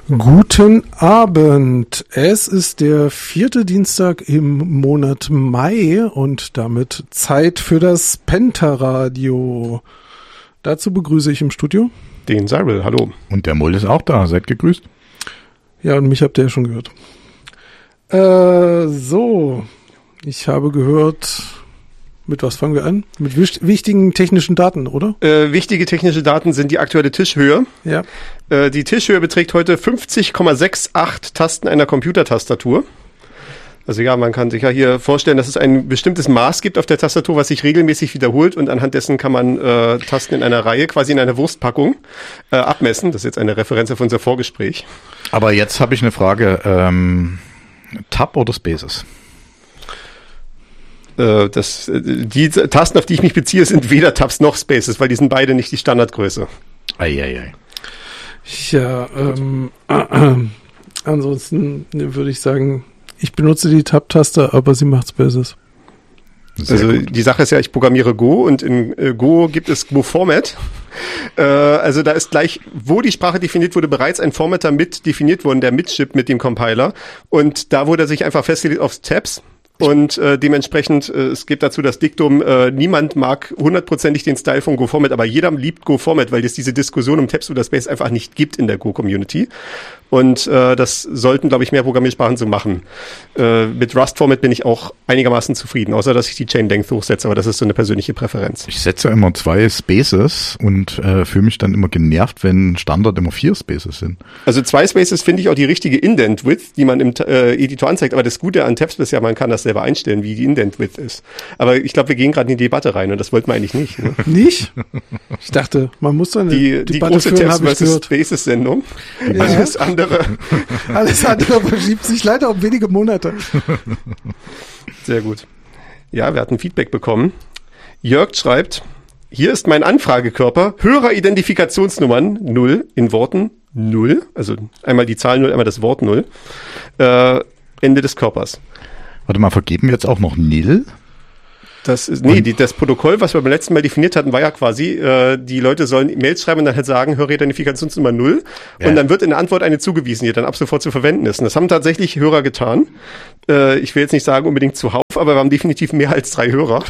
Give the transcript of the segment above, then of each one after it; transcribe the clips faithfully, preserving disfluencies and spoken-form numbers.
Guten Abend. Es ist der vierte Dienstag im Monat Mai und damit Zeit für das Pentaradio. Dazu begrüße ich im Studio den Cyril, hallo. Und der Moll ist auch da, seid gegrüßt. Ja, und mich habt ihr ja schon gehört. Äh, so, ich habe gehört... Mit was fangen wir an? Mit wisch- wichtigen technischen Daten, oder? Äh, wichtige technische Daten sind die aktuelle Tischhöhe. Ja. Äh, die Tischhöhe beträgt heute fünfzig Komma achtundsechzig Tasten einer Computertastatur. Also ja, man kann sich ja hier vorstellen, dass es ein bestimmtes Maß gibt auf der Tastatur, was sich regelmäßig wiederholt und anhand dessen kann man äh, Tasten in einer Reihe, quasi in einer Wurstpackung, äh, abmessen. Das ist jetzt eine Referenz auf unser Vorgespräch. Aber jetzt habe ich eine Frage. Ähm, Tab oder Spaces? Das, die Tasten, auf die ich mich beziehe, sind weder Tabs noch Spaces, weil die sind beide nicht die Standardgröße. Eieiei. Ja, ähm, äh, äh, ansonsten würde ich sagen, ich benutze die Tab-Taste, aber sie macht Spaces. Sehr also gut. Die Sache ist ja, ich programmiere Go und in äh, Go gibt es Go-Format. Äh, also da ist gleich, wo die Sprache definiert wurde, bereits ein Formatter mit definiert worden, der mitschippt mit dem Compiler. Und da wurde er sich einfach festgelegt auf Tabs. Und äh, dementsprechend, äh, es gibt dazu das Diktum, äh, niemand mag hundertprozentig den Style von Go-Format, aber jeder liebt Go-Format, weil es diese Diskussion um Tabs oder Space einfach nicht gibt in der Go-Community. Und äh, das sollten, glaube ich, mehr Programmiersprachen so machen. Äh, mit Rust-Format bin ich auch einigermaßen zufrieden, außer dass ich die Chain-Length hochsetze, aber das ist so eine persönliche Präferenz. Ich setze immer zwei Spaces und äh, fühle mich dann immer genervt, wenn Standard immer vier Spaces sind. Also zwei Spaces finde ich auch die richtige Indent-Width, die man im äh, Editor anzeigt, aber das Gute an Tabs ist ja, man kann das selber einstellen, wie die Indent-Width ist. Aber ich glaube, wir gehen gerade in die Debatte rein und das wollten wir eigentlich nicht. Ne? Nicht? Ich dachte, man muss dann die, die Debatte große führen, Tabs versus Spaces-Sendung. Ja. Alles andere Alles andere verschiebt sich leider um wenige Monate. Sehr gut. Ja, wir hatten Feedback bekommen. Jörg schreibt, hier ist mein Anfragekörper, Höreridentifikationsnummern null in Worten null, also einmal die Zahl null, einmal das Wort null, äh, Ende des Körpers. Warte mal, vergeben wir jetzt auch noch Nil? Das ist, nee, die, das Protokoll, was wir beim letzten Mal definiert hatten, war ja quasi, äh, die Leute sollen Mails schreiben und dann halt sagen, Höreridentifikationsnummer null. Ja. Und dann wird in der Antwort eine zugewiesen, die dann ab sofort zu verwenden ist. Und das haben tatsächlich Hörer getan. Äh, ich will jetzt nicht sagen unbedingt zuhauf, aber wir haben definitiv mehr als drei Hörer.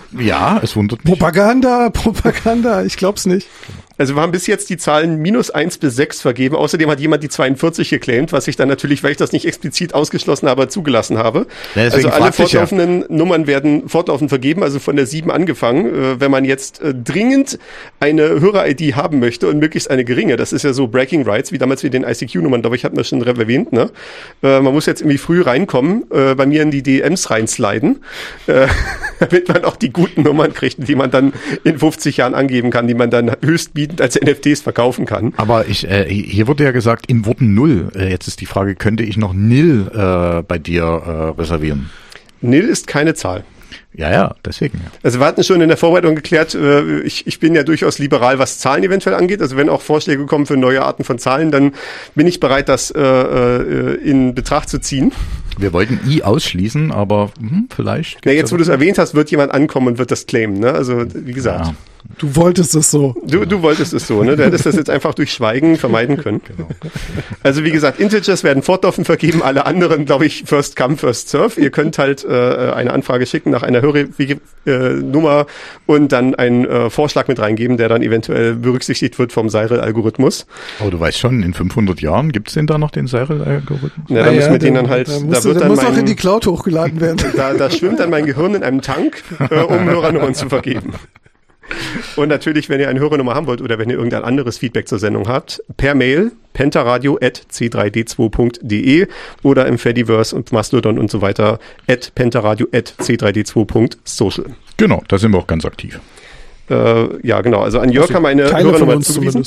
Ja, es wundert mich. Propaganda, Propaganda, ich glaub's nicht. Also wir haben bis jetzt die Zahlen minus eins bis sechs vergeben. Außerdem hat jemand die zweiundvierzig geclaimt, was ich dann natürlich, weil ich das nicht explizit ausgeschlossen habe, zugelassen habe. Ja, also alle fortlaufenden ja. Nummern werden fortlaufend vergeben, also von der sieben angefangen. Äh, wenn man jetzt äh, dringend eine Hörer-I D haben möchte und möglichst eine geringe, das ist ja so Bragging Rights, wie damals mit den I C Q-Nummern, glaube ich, hatten wir schon erwähnt. Ne? Äh, man muss jetzt irgendwie früh reinkommen, äh, bei mir in die D Ms reinsliden, äh, damit man auch die guten Nummern kriegt, die man dann in fünfzig Jahren angeben kann, die man dann höchstbietend als N F Ts verkaufen kann. Aber ich, äh, hier wurde ja gesagt, in Worten null. Äh, jetzt ist die Frage, könnte ich noch Nil äh, bei dir äh, reservieren? Nil ist keine Zahl. Ja, ja, deswegen. Ja. Also wir hatten schon in der Vorbereitung geklärt, äh, ich, ich bin ja durchaus liberal, was Zahlen eventuell angeht. Also wenn auch Vorschläge kommen für neue Arten von Zahlen, dann bin ich bereit, das äh, äh, in Betracht zu ziehen. Wir wollten I ausschließen, aber hm, vielleicht... Ja, jetzt, wo du es erwähnt hast, wird jemand ankommen und wird das claimen. Ne? Also wie gesagt... Ja. Du wolltest es so. Du, du wolltest es so, ne? Du hättest das jetzt einfach durch Schweigen vermeiden können. Genau. Also wie gesagt, Integers werden fortlaufend vergeben, alle anderen, glaube ich, first come, first serve. Ihr könnt halt äh, eine Anfrage schicken nach einer Hörer-Nummer äh, und dann einen äh, Vorschlag mit reingeben, der dann eventuell berücksichtigt wird vom Cyril-Algorithmus. Aber du weißt schon, in fünfhundert Jahren gibt es den da noch, den Cyril-Algorithmus? Ja, da ah, müssen ja, wir den dann halt... Da, muss, da wird da dann muss mein, auch in die Cloud hochgeladen werden. Da, da schwimmt dann mein Gehirn in einem Tank, äh, um Hörernummern zu vergeben. Und natürlich, wenn ihr eine Hörernummer haben wollt oder wenn ihr irgendein anderes Feedback zur Sendung habt, per Mail pentaradio at c drei d zwei punkt d e oder im Fediverse und Mastodon und so weiter at pentaradio at c drei d zwei punkt social. Genau, da sind wir auch ganz aktiv. Äh, ja, genau. Also an Jörg haben wir eine Hörernummer zugewiesen.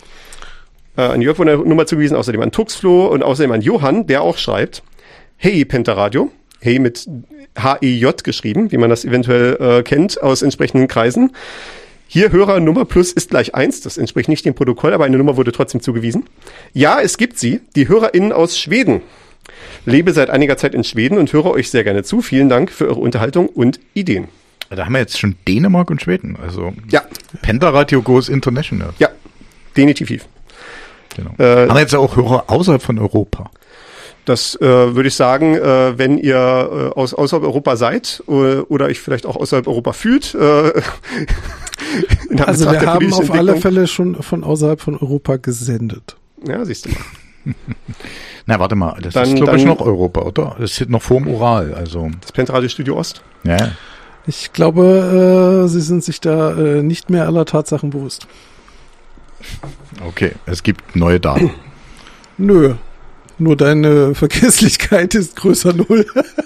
Äh, an Jörg wurde eine Nummer zugewiesen, außerdem an Tuxflo und außerdem an Johann, der auch schreibt, hey Pentaradio, hey mit H E J geschrieben, wie man das eventuell äh, kennt aus entsprechenden Kreisen. Hier Hörernummer plus ist gleich eins, das entspricht nicht dem Protokoll, aber eine Nummer wurde trotzdem zugewiesen. Ja, es gibt sie, die HörerInnen aus Schweden. Lebe seit einiger Zeit in Schweden und höre euch sehr gerne zu. Vielen Dank für eure Unterhaltung und Ideen. Da haben wir jetzt schon Dänemark und Schweden, also ja. Pentaradio goes international. Ja, definitiv. Genau. Äh, Haben wir jetzt auch Hörer außerhalb von Europa? Das äh, würde ich sagen, äh, wenn ihr äh, aus außerhalb Europa seid äh, oder euch vielleicht auch außerhalb Europa fühlt. Äh, also wir haben auf alle Fälle schon von außerhalb von Europa gesendet. Ja, siehst du mal. Na, warte mal, das dann, ist glaube ich noch Europa, oder? Das ist noch vor dem Ural. Also. Das Pentaradio Studio Ost? Ja. Ich glaube, äh, Sie sind sich da äh, nicht mehr aller Tatsachen bewusst. Okay, es gibt neue Daten. Nö. Nur deine Vergesslichkeit ist größer Null.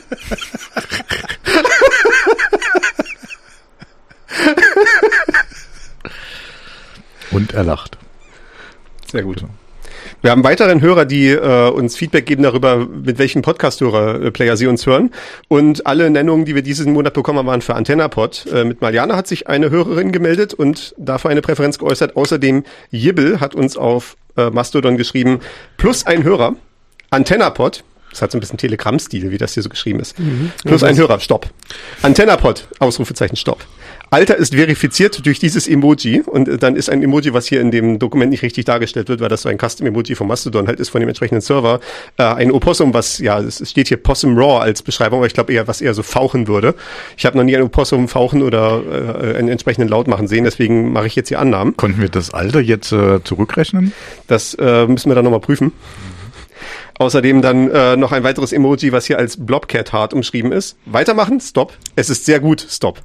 Und er lacht. Sehr gut. Wir haben weiteren Hörer, die äh, uns Feedback geben darüber, mit welchem Podcast-Hörer-Player sie uns hören. Und alle Nennungen, die wir diesen Monat bekommen haben, waren für AntennaPod. Äh, mit Mariana hat sich eine Hörerin gemeldet und dafür eine Präferenz geäußert. Außerdem Jibbel hat uns auf äh, Mastodon geschrieben, plus ein Hörer. AntennaPod, das hat so ein bisschen Telegramm-Stil, wie das hier so geschrieben ist. Mhm. Plus ein Hörer, Stopp. AntennaPod, Ausrufezeichen, Stopp. Alter ist verifiziert durch dieses Emoji und dann ist ein Emoji, was hier in dem Dokument nicht richtig dargestellt wird, weil das so ein Custom-Emoji von Mastodon halt ist, von dem entsprechenden Server. Äh, ein Opossum, was, ja, es steht hier Possum Raw als Beschreibung, aber ich glaube eher, was eher so fauchen würde. Ich habe noch nie ein Opossum fauchen oder äh, einen entsprechenden Laut machen sehen, deswegen mache ich jetzt hier Annahmen. Konnten wir das Alter jetzt äh, zurückrechnen? Das äh, müssen wir dann nochmal prüfen. Außerdem dann äh, noch ein weiteres Emoji, was hier als Blobcat Heart umschrieben ist. Weitermachen, Stop. Es ist sehr gut, Stop.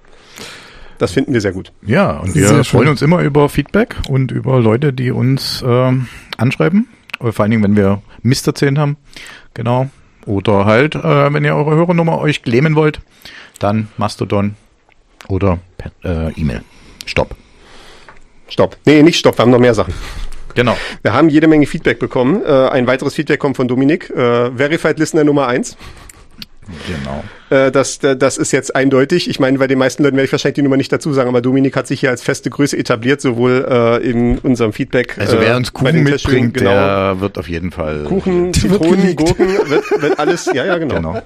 Das finden wir sehr gut. Ja, und wir freuen uns immer über Feedback und über Leute, die uns äh, anschreiben. Vor allen Dingen, wenn wir Mist erzählt haben. Genau. Oder halt, äh, wenn ihr eure Hörernummer euch claimen wollt, dann Mastodon oder per, äh, E-Mail. Stopp. Stopp. Nee, nicht Stopp, wir haben noch mehr Sachen. Genau. Wir haben jede Menge Feedback bekommen. Äh, ein weiteres Feedback kommt von Dominik. Äh, Verified Listener Nummer eins. Genau. Äh, das, das ist jetzt eindeutig. Ich meine, bei den meisten Leuten werde ich wahrscheinlich die Nummer nicht dazu sagen, aber Dominik hat sich hier als feste Größe etabliert, sowohl äh, in unserem Feedback. Also wer uns Kuchen äh, mitbringt, genau, der wird auf jeden Fall... Kuchen, Zitronen, Gurken, wird, wird alles, ja, ja, genau. genau.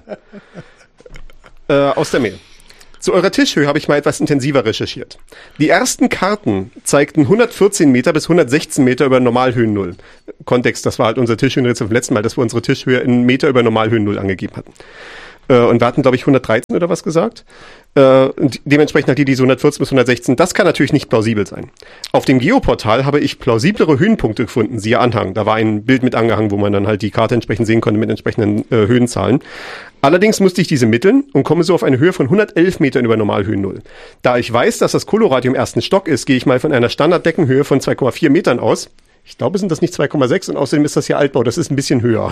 Äh, aus der Mail. Zu eurer Tischhöhe habe ich mal etwas intensiver recherchiert. Die ersten Karten zeigten hundertvierzehn Meter bis hundertsechzehn Meter über Normalhöhen Null. Kontext, das war halt unsere Tischhöhenrätsel vom letzten Mal, dass wir unsere Tischhöhe in Meter über Normalhöhen Null angegeben hatten. Äh, und wir hatten, glaube ich, hundertdreizehn oder was gesagt. Äh, und dementsprechend hat die diese hundertvierzehn bis hundertsechzehn. Das kann natürlich nicht plausibel sein. Auf dem Geoportal habe ich plausiblere Höhenpunkte gefunden, siehe Anhang. Da war ein Bild mit angehangen, wo man dann halt die Karte entsprechend sehen konnte mit entsprechenden äh, Höhenzahlen. Allerdings musste ich diese mitteln und komme so auf eine Höhe von hundertelf Metern über Normalhöhen Null. Da ich weiß, dass das Coloradio im ersten Stock ist, gehe ich mal von einer Standarddeckenhöhe von zwei Komma vier Metern aus. Ich glaube, sind das nicht zwei Komma sechs und außerdem ist das hier Altbau, das ist ein bisschen höher.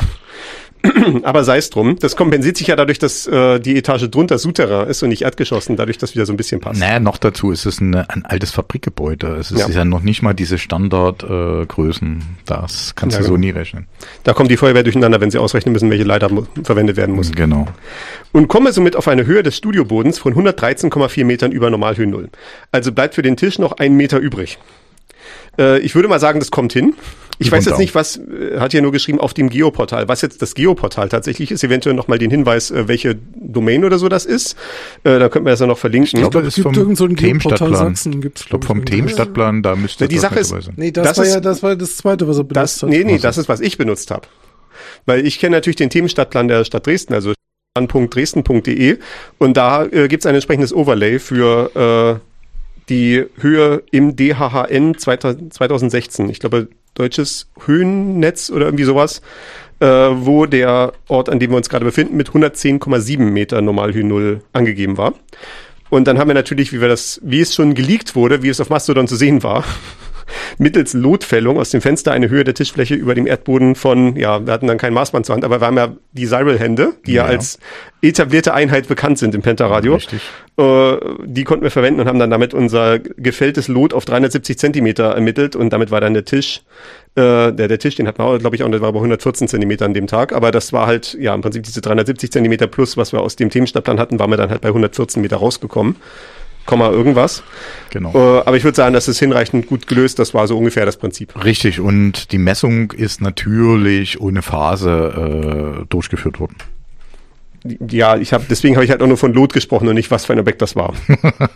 Aber sei es drum, das kompensiert sich ja dadurch, dass äh, die Etage drunter Souterrain ist und nicht Erdgeschoss, und dadurch, dass wieder so ein bisschen passt. Naja, noch dazu ist es ein, ein altes Fabrikgebäude. Es ist ja, ja noch nicht mal diese Standardgrößen. Äh, das kannst ja, du so nie rechnen. Da kommt die Feuerwehr durcheinander, wenn sie ausrechnen müssen, welche Leiter mu- verwendet werden muss. Genau. Und komme somit auf eine Höhe des Studiobodens von hundertdreizehn Komma vier Metern über Normalhöhen Null. Also bleibt für den Tisch noch ein Meter übrig. Äh, ich würde mal sagen, das kommt hin. Ich weiß jetzt nicht, was, äh, hat hier nur geschrieben, auf dem Geoportal. Was jetzt das Geoportal tatsächlich ist, eventuell nochmal den Hinweis, äh, welche Domain oder so das ist. Äh, da könnten wir das ja noch verlinken. Ich glaube, es gibt irgend so ein Themenstadtplan. Sachsen gibt's, ich glaube, vom Themenstadtplan, da müsste ja, die das Sache ist, nee, das, das war ist, ja, das war das zweite, was er benutzt das, hat. Nee, nee, das ist, was ich benutzt habe. Weil ich kenne natürlich den Themenstadtplan der Stadt Dresden, also stadtplan punkt dresden punkt de, und da äh, gibt's ein entsprechendes Overlay für, äh, die Höhe im D H H N zweitausendsechzehn, ich glaube deutsches Höhennetz oder irgendwie sowas, äh, wo der Ort, an dem wir uns gerade befinden, mit hundertzehn Komma sieben Meter Normalhöhe Null angegeben war. Und dann haben wir natürlich, wie wir das, wie es schon geleakt wurde, wie es auf Mastodon zu sehen war, mittels Lotfällung aus dem Fenster eine Höhe der Tischfläche über dem Erdboden von, ja, wir hatten dann kein Maßband zur Hand, aber wir haben ja die Cyril-Hände, die ja. ja als etablierte Einheit bekannt sind im Pentaradio. Richtig. Äh, die konnten wir verwenden und haben dann damit unser gefälltes Lot auf dreihundertsiebzig Zentimeter ermittelt, und damit war dann der Tisch, äh, der, der Tisch, den hatten wir, glaube ich, auch, der war aber hundertvierzehn Zentimeter an dem Tag, aber das war halt, ja, im Prinzip diese dreihundertsiebzig Zentimeter plus, was wir aus dem Themenstadtplan hatten, waren wir dann halt bei hundertvierzehn Meter rausgekommen. Komma irgendwas. Genau. Äh, aber ich würde sagen, das ist hinreichend gut gelöst. Das war so ungefähr das Prinzip. Richtig. Und die Messung ist natürlich ohne Phase äh, durchgeführt worden. Ja, ich habe deswegen habe ich halt auch nur von Lot gesprochen und nicht, was für ein Objekt das war.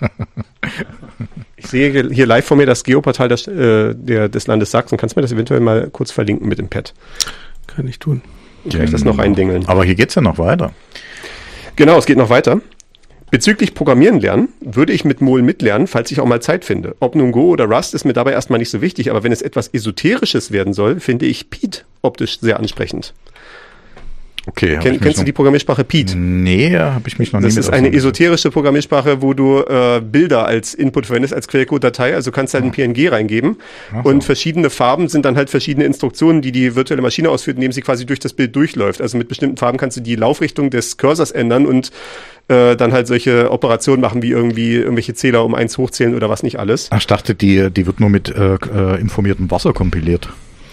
Ich sehe hier live vor mir das Geoportal des, äh, der, des Landes Sachsen. Kannst du mir das eventuell mal kurz verlinken mit dem Pad? Kann ich tun. Kann ich das noch eindingeln? Aber hier geht's ja noch weiter. Genau, es geht noch weiter. Bezüglich Programmieren lernen würde ich mit Mol mitlernen, falls ich auch mal Zeit finde. Ob nun Go oder Rust ist mir dabei erstmal nicht so wichtig, aber wenn es etwas Esoterisches werden soll, finde ich Pete optisch sehr ansprechend. Okay. Ken, kennst du die Programmiersprache Pete? Nee, habe ich mich noch nie Das mit ist eine esoterische Programmiersprache, wo du äh, Bilder als Input verwendest, als Quellcode-Datei. Also kannst halt ein P N G reingeben Ach so. und verschiedene Farben sind dann halt verschiedene Instruktionen, die die virtuelle Maschine ausführt, indem sie quasi durch das Bild durchläuft. Also mit bestimmten Farben kannst du die Laufrichtung des Cursors ändern und äh, dann halt solche Operationen machen, wie irgendwie irgendwelche Zähler um eins hochzählen oder was nicht alles. Ach, ich dachte, die, die wird nur mit äh, äh, informiertem Wasser kompiliert.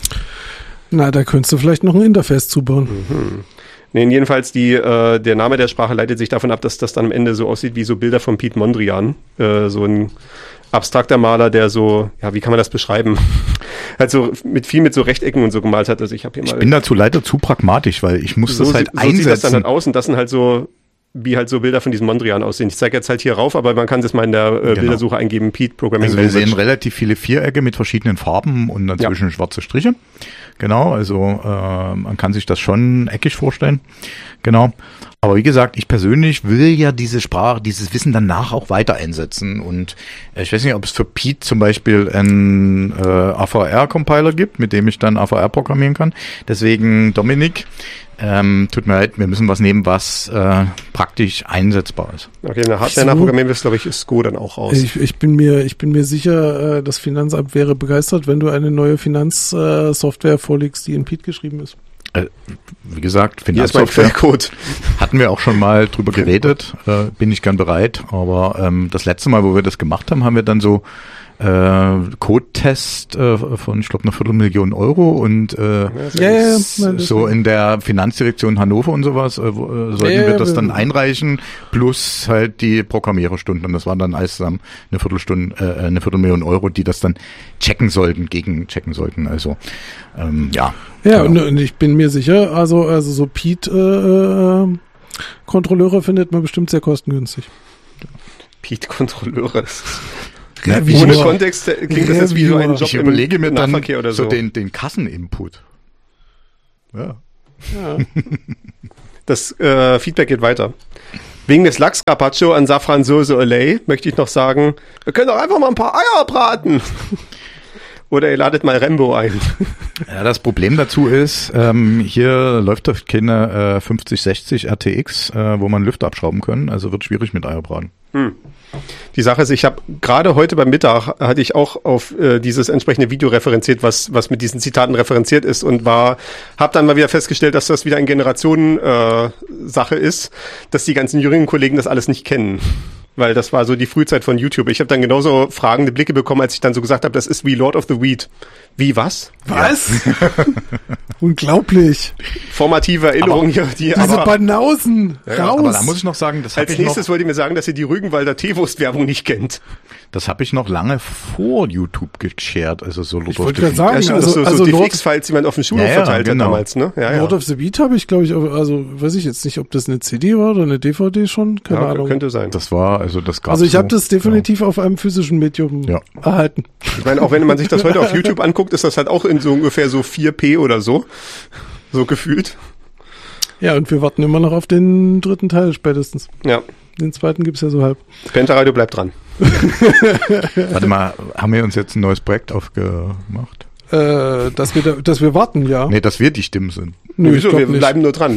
Na, da könntest du vielleicht noch ein Interface zubauen. Mhm. Nee, jedenfalls die, äh, der Name der Sprache leitet sich davon ab, dass das dann am Ende so aussieht wie so Bilder von Piet Mondrian. Äh, so ein abstrakter Maler, der so, ja, wie kann man das beschreiben? halt so mit viel mit so Rechtecken und so gemalt hat. Also ich habe hier mal. Ich bin dazu leider zu pragmatisch, weil ich muss so das halt so einsetzen. Sieht das dann halt aus und das sind halt so, wie halt so Bilder von diesem Mondrian aussehen. Ich zeige jetzt halt hier rauf, aber man kann das mal in der äh, Genau. Bildersuche eingeben, Piet Programming Also wir Language. sehen relativ viele Vierecke mit verschiedenen Farben und dazwischen Ja. schwarze Striche. Genau, also äh, man kann sich das schon eckig vorstellen. Genau. Aber wie gesagt, ich persönlich will ja diese Sprache, dieses Wissen danach auch weiter einsetzen. Und äh, ich weiß nicht, ob es für Pete zum Beispiel einen äh, A V R-Compiler gibt, mit dem ich dann A V R programmieren kann. Deswegen, Dominik, ähm, tut mir leid, wir müssen was nehmen, was äh, praktisch einsetzbar ist. Okay, eine So. Hardware nachprogrammieren wirst, glaube ich, ist Go dann auch raus. Ich, ich bin mir, ich bin mir sicher, äh, das Finanzamt wäre begeistert, wenn du eine neue Finanzsoftware vorlegst, die in Pete geschrieben ist. Äh, wie gesagt, Hier ist mein Finanzsoftware Quellcode. hatten wir auch schon mal drüber geredet, äh, bin ich gern bereit. Aber ähm, das letzte Mal, wo wir das gemacht haben, haben wir dann so äh, Code-Test äh, von, ich glaube, einer Viertelmillion Euro und äh, Ja, ja, ja. so in der Finanzdirektion Hannover und sowas äh, wo, äh, sollten Ja, ja, wir das wir- dann einreichen, plus halt die Programmiererstunden. Und das waren dann alles zusammen eine Viertelstunde, äh, eine Viertelmillion Euro, die das dann checken sollten, gegen checken sollten. Also ähm, ja. Ja, genau. und, und ich bin mir sicher, also, also so Pete äh, äh, Kontrolleure findet man bestimmt sehr kostengünstig. Piet-Kontrolleure. Ja, wie Ohne nur. Kontext äh, klingt das jetzt wie so ein Job Ich überlege mir im dann Nahverkehr oder so so. den, den Kasseninput. Ja. Ja. Das äh, Feedback geht weiter. Wegen des Lachs Carpaccio an Safransoße Olay möchte ich noch sagen, wir können doch einfach mal ein paar Eier braten. Oder ihr ladet mal Rembo ein. Ja, das Problem dazu ist, ähm, hier läuft doch keine äh, fünfzig sechzig R T X, äh, wo man Lüfter abschrauben können, also wird schwierig mit Eierbraten. Hm. Die Sache ist, ich habe gerade heute beim Mittag hatte ich auch auf äh, dieses entsprechende Video referenziert, was was mit diesen Zitaten referenziert ist und war, habe dann mal wieder festgestellt, dass das wieder eine Generationen äh, Sache ist, dass die ganzen jüngeren Kollegen das alles nicht kennen. Weil das war so die Frühzeit von YouTube. Ich habe dann genauso fragende Blicke bekommen, als ich dann so gesagt habe, das ist wie Lord of the Weed. Wie, was? Was? Unglaublich. Formative Erinnerungen hier. Die Diese aber Banausen. Ja, raus. aber da muss ich noch sagen, das habe als ich nächstes noch, wollt ihr mir sagen, dass ihr die Rügenwalder Teewurst-Werbung nicht kennt. das habe ich noch lange vor YouTube geshared, also so Ich wollte gerade sagen, Ja, stimmt, also, das so, also so Lord, Defix-Files, die man auf dem Schulhof Ja, ja, verteilt genau. hat damals, ne? Ja, ja. Lord of the Beat habe ich, glaube ich, auch- also weiß ich jetzt nicht, ob das eine C D war oder eine D V D schon, keine ja, Ahnung. könnte sein. Das war, also das gab Also ich so, habe das definitiv auf einem physischen Medium Ja. erhalten. Ich meine, auch wenn man sich das heute auf YouTube anguckt, ist das halt auch in so ungefähr so vier P oder so. So gefühlt. Ja, und wir warten immer noch auf den dritten Teil spätestens. Ja. Den zweiten gibt's ja so halb. Pentaradio bleibt dran. Ja. Warte mal, haben wir uns jetzt ein neues Projekt aufgemacht? Äh, dass wir da, dass wir warten, ja. Nee, dass wir die Stimmen sind. Nö, ich Wieso? glaub Wir nicht. bleiben nur dran.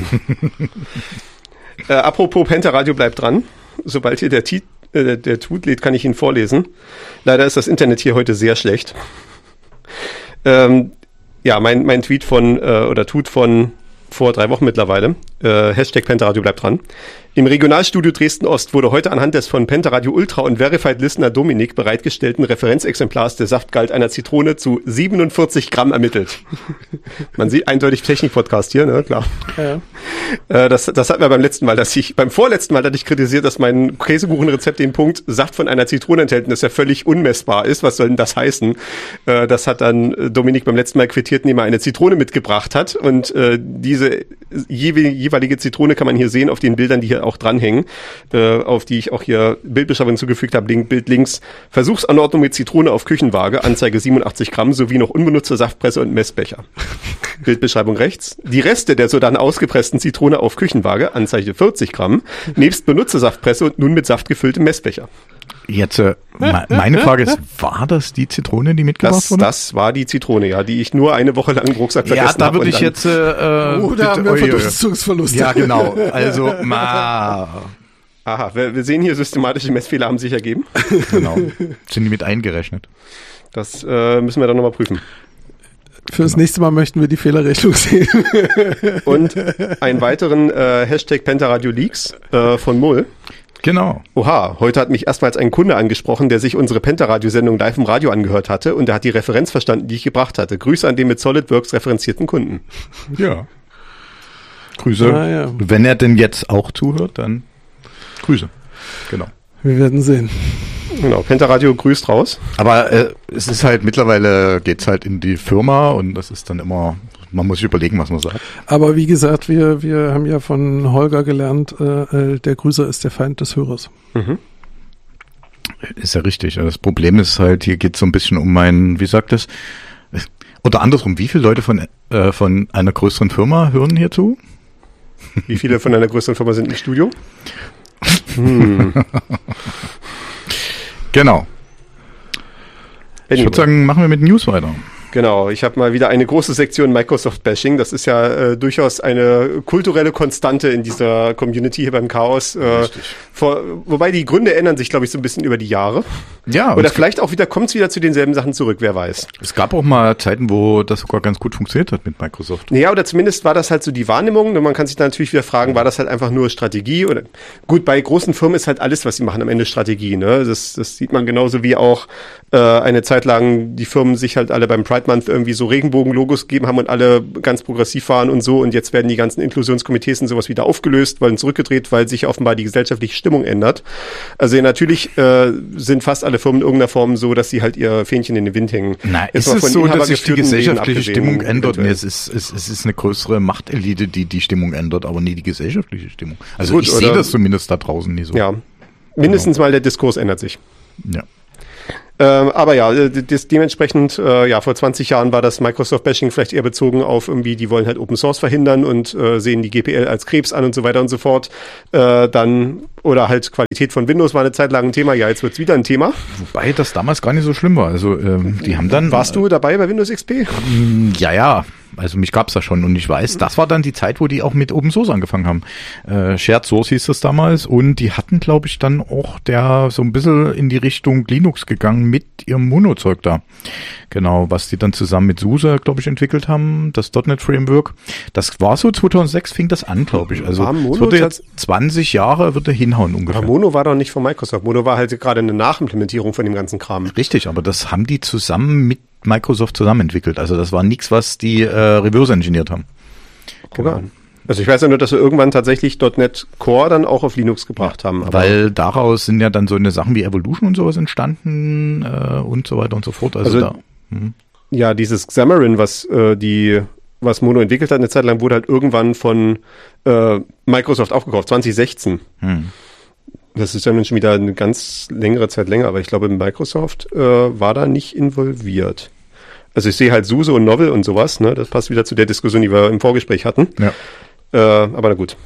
äh, apropos Pentaradio bleibt dran. Sobald hier der, Tit äh, der Tut lädt, kann ich ihn vorlesen. Leider ist das Internet hier heute sehr schlecht. Ähm, ja, mein, mein Tweet von, äh, oder Tut von vor drei Wochen mittlerweile. Äh, Hashtag Pentaradio bleibt dran. Im Regionalstudio Dresden-Ost wurde heute anhand des von Pentaradio Ultra und Verified Listener Dominik bereitgestellten Referenzexemplars der Saftgehalt einer Zitrone zu siebenundvierzig Gramm ermittelt. Man sieht eindeutig Technik-Podcast hier, ne, klar. Ja. Äh, das, das hatten wir beim letzten Mal, dass ich, beim vorletzten Mal hatte ich kritisiert, dass mein Käsekuchenrezept den Punkt Saft von einer Zitrone enthält, dass er völlig unmessbar ist. Was soll denn das heißen? Äh, das hat dann Dominik beim letzten Mal quittiert, indem er eine Zitrone mitgebracht hat und äh, diese jeweilige Zitrone kann man hier sehen auf den Bildern, die hier auch dranhängen, äh, auf die ich auch hier Bildbeschreibung zugefügt habe, Link, Bild links. Versuchsanordnung mit Zitrone auf Küchenwaage, Anzeige siebenundachtzig Gramm, sowie noch unbenutzte Saftpresse und Messbecher. Bildbeschreibung rechts. Die Reste der so dann ausgepressten Zitrone auf Küchenwaage, Anzeige vierzig Gramm, nebst benutzte Saftpresse und nun mit Saft gefüllte Messbecher. Jetzt, äh, meine Frage ist, war das die Zitrone, die mitgebracht das, wurde? Das war die Zitrone, ja, die ich nur eine Woche lang im Rucksack vergessen habe. Ja, da würde ich jetzt... Äh, oh, da haben wir Verdunstungsverluste. Ja, genau. Also, ma... Aha, wir, wir sehen hier, systematische Messfehler haben sich ergeben. Genau. Sind die mit eingerechnet? Das äh, müssen wir dann nochmal prüfen. Für das genau. nächste Mal möchten wir die Fehlerrechnung sehen. Und einen weiteren äh, Hashtag Pentaradio Leaks äh, von Mull. Genau. Oha, heute hat mich erstmals ein Kunde angesprochen, der sich unsere Pentaradio-Sendung live im Radio angehört hatte und der hat die Referenz verstanden, die ich gebracht hatte. Grüße an den mit SolidWorks referenzierten Kunden. Ja. Grüße. Ah, ja. Wenn er denn jetzt auch zuhört, dann Grüße. Genau. Wir werden sehen. Genau, Pentaradio grüßt raus. Aber äh, es ist halt, mittlerweile geht's halt in die Firma und das ist dann immer, man muss sich überlegen, was man sagt. Aber wie gesagt, wir wir haben ja von Holger gelernt, äh, der Grüßer ist der Feind des Hörers. Mhm. Ist ja richtig. Das Problem ist halt, hier geht's so ein bisschen um mein, wie sagt es, oder andersrum, wie viele Leute von äh, von einer größeren Firma hören hier zu? Wie viele von einer größeren Firma sind im Studio? Hm. Genau. Ich würde sagen, machen wir mit News weiter. Genau, ich habe mal wieder eine große Sektion Microsoft-Bashing. Das ist ja äh, durchaus eine kulturelle Konstante in dieser Community hier beim Chaos. Äh, vor, wobei die Gründe ändern sich, glaube ich, so ein bisschen über die Jahre. Ja. Oder vielleicht auch wieder, kommt es wieder zu denselben Sachen zurück, wer weiß. Es gab auch mal Zeiten, wo das sogar ganz gut funktioniert hat mit Microsoft. Ja, oder zumindest war das halt so die Wahrnehmung. Und man kann sich dann natürlich wieder fragen, war das halt einfach nur Strategie? Oder gut, bei großen Firmen ist halt alles, was sie machen, am Ende Strategie. Ne? Das, das sieht man genauso wie auch äh, eine Zeit lang die Firmen sich halt alle beim Pride Month irgendwie so Regenbogen-Logos gegeben haben und alle ganz progressiv waren und so. Und jetzt werden die ganzen Inklusionskomitees und sowas wieder aufgelöst, weil zurückgedreht, weil sich offenbar die gesellschaftliche Stimmung ändert. Also ja, natürlich äh, sind fast alle Firmen in irgendeiner Form so, dass sie halt ihr Fähnchen in den Wind hängen. Nein, ist es so, dass sich die gesellschaftliche Stimmung ändert? Nee, es ist, es, es ist eine größere Machtelite, die die Stimmung ändert, aber nie die gesellschaftliche Stimmung. Also Gut, ich sehe das zumindest da draußen nie so. Ja, mindestens genau. mal der Diskurs ändert sich. Ja. Ähm, aber ja, das, dementsprechend, äh, ja, vor zwanzig Jahren war das Microsoft-Bashing vielleicht eher bezogen auf irgendwie, die wollen halt Open Source verhindern und äh, sehen die G P L als Krebs an und so weiter und so fort. Äh, dann, oder halt Qualität von Windows war eine Zeit lang ein Thema, ja, jetzt wird's wieder ein Thema. Wobei das damals gar nicht so schlimm war. Also, ähm, die haben dann... Warst du dabei bei Windows X P? Ja, ja. Also mich gab's da schon und ich weiß, das war dann die Zeit, wo die auch mit Open Source angefangen haben. Äh, Shared Source hieß das damals und die hatten, glaube ich, dann auch der so ein bisschen in die Richtung Linux gegangen mit ihrem Mono-Zeug da. Genau, was die dann zusammen mit SUSE, glaube ich, entwickelt haben, das .NET Framework. Das war so zweitausendsechs fing das an, glaube ich. Also es würde jetzt zwanzig Jahre würde hinhauen ungefähr. Aber Mono war doch nicht von Microsoft. Mono war halt gerade eine Nachimplementierung von dem ganzen Kram. Richtig, aber das haben die zusammen mit Microsoft zusammen entwickelt. Also das war nichts, was die äh, reverse engineert haben. Genau. Also ich weiß ja nur, dass wir irgendwann tatsächlich .NET Core dann auch auf Linux gebracht haben. Aber weil daraus sind ja dann so eine Sachen wie Evolution und sowas entstanden äh, und so weiter und so fort. Also, also da, hm. ja, dieses Xamarin, was äh, die was Mono entwickelt hat eine Zeit lang, wurde halt irgendwann von äh, Microsoft aufgekauft, zwanzig sechzehn. Hm. Das ist dann schon wieder eine ganz längere Zeit länger, aber ich glaube, Microsoft äh, war da nicht involviert. Also ich sehe halt SUSE und Novell und sowas, ne? Das passt wieder zu der Diskussion, die wir im Vorgespräch hatten. Ja. Äh, aber na gut.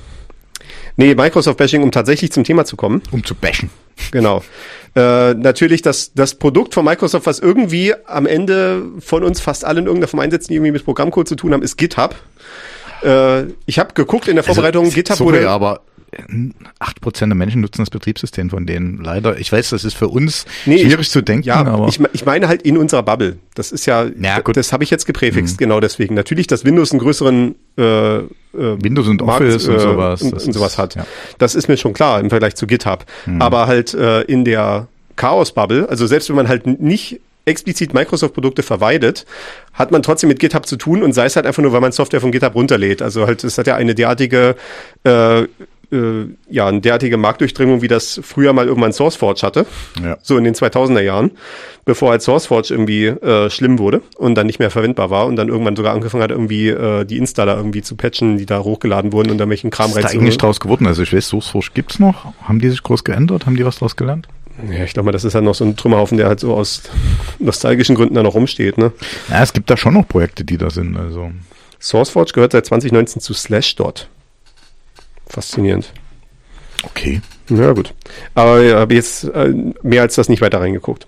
Nee, Microsoft-Bashing, um tatsächlich zum Thema zu kommen. Um zu bashen. Genau. Äh, natürlich das, das Produkt von Microsoft, was irgendwie am Ende von uns fast alle in irgendeiner Form einsetzen, die irgendwie mit Programmcode zu tun haben, ist GitHub. Äh, ich habe geguckt in der Vorbereitung, also, GitHub sorry, wurde... aber acht Prozent der Menschen nutzen das Betriebssystem von denen. Leider, ich weiß, das ist für uns nee, schwierig ich, zu denken, ja, aber... Ich, ich meine halt in unserer Bubble. Das ist ja, ja gut. Das habe ich jetzt gepräfixt, mhm. genau deswegen. Natürlich, dass Windows einen größeren äh, äh, Windows und Markt, Office und äh, sowas. Und, und sowas ist, hat. Ja. Das ist mir schon klar im Vergleich zu GitHub. Mhm. Aber halt äh, in der Chaos-Bubble, also selbst wenn man halt nicht explizit Microsoft-Produkte verweidet, hat man trotzdem mit GitHub zu tun und sei es halt einfach nur, weil man Software von GitHub runterlädt. Also halt, es hat ja eine derartige, äh, äh, ja, eine derartige Marktdurchdringung, wie das früher mal irgendwann SourceForge hatte. Ja. So in den zweitausender Jahren, bevor halt SourceForge irgendwie äh, schlimm wurde und dann nicht mehr verwendbar war und dann irgendwann sogar angefangen hat, irgendwie äh, die Installer irgendwie zu patchen, die da hochgeladen wurden und dann welchen Kram rein. Was ist da eigentlich draus geworden? Also ich weiß, SourceForge gibt's noch? Haben die sich groß geändert? Haben die was draus gelernt? Ja, ich glaube mal, das ist halt noch so ein Trümmerhaufen, der halt so aus nostalgischen Gründen da noch rumsteht, ne? Ja, es gibt da schon noch Projekte, die da sind, also. SourceForge gehört seit zwanzig neunzehn zu Slashdot. Faszinierend. Okay. Ja, gut. Aber ich habe jetzt äh, mehr als das nicht weiter reingeguckt.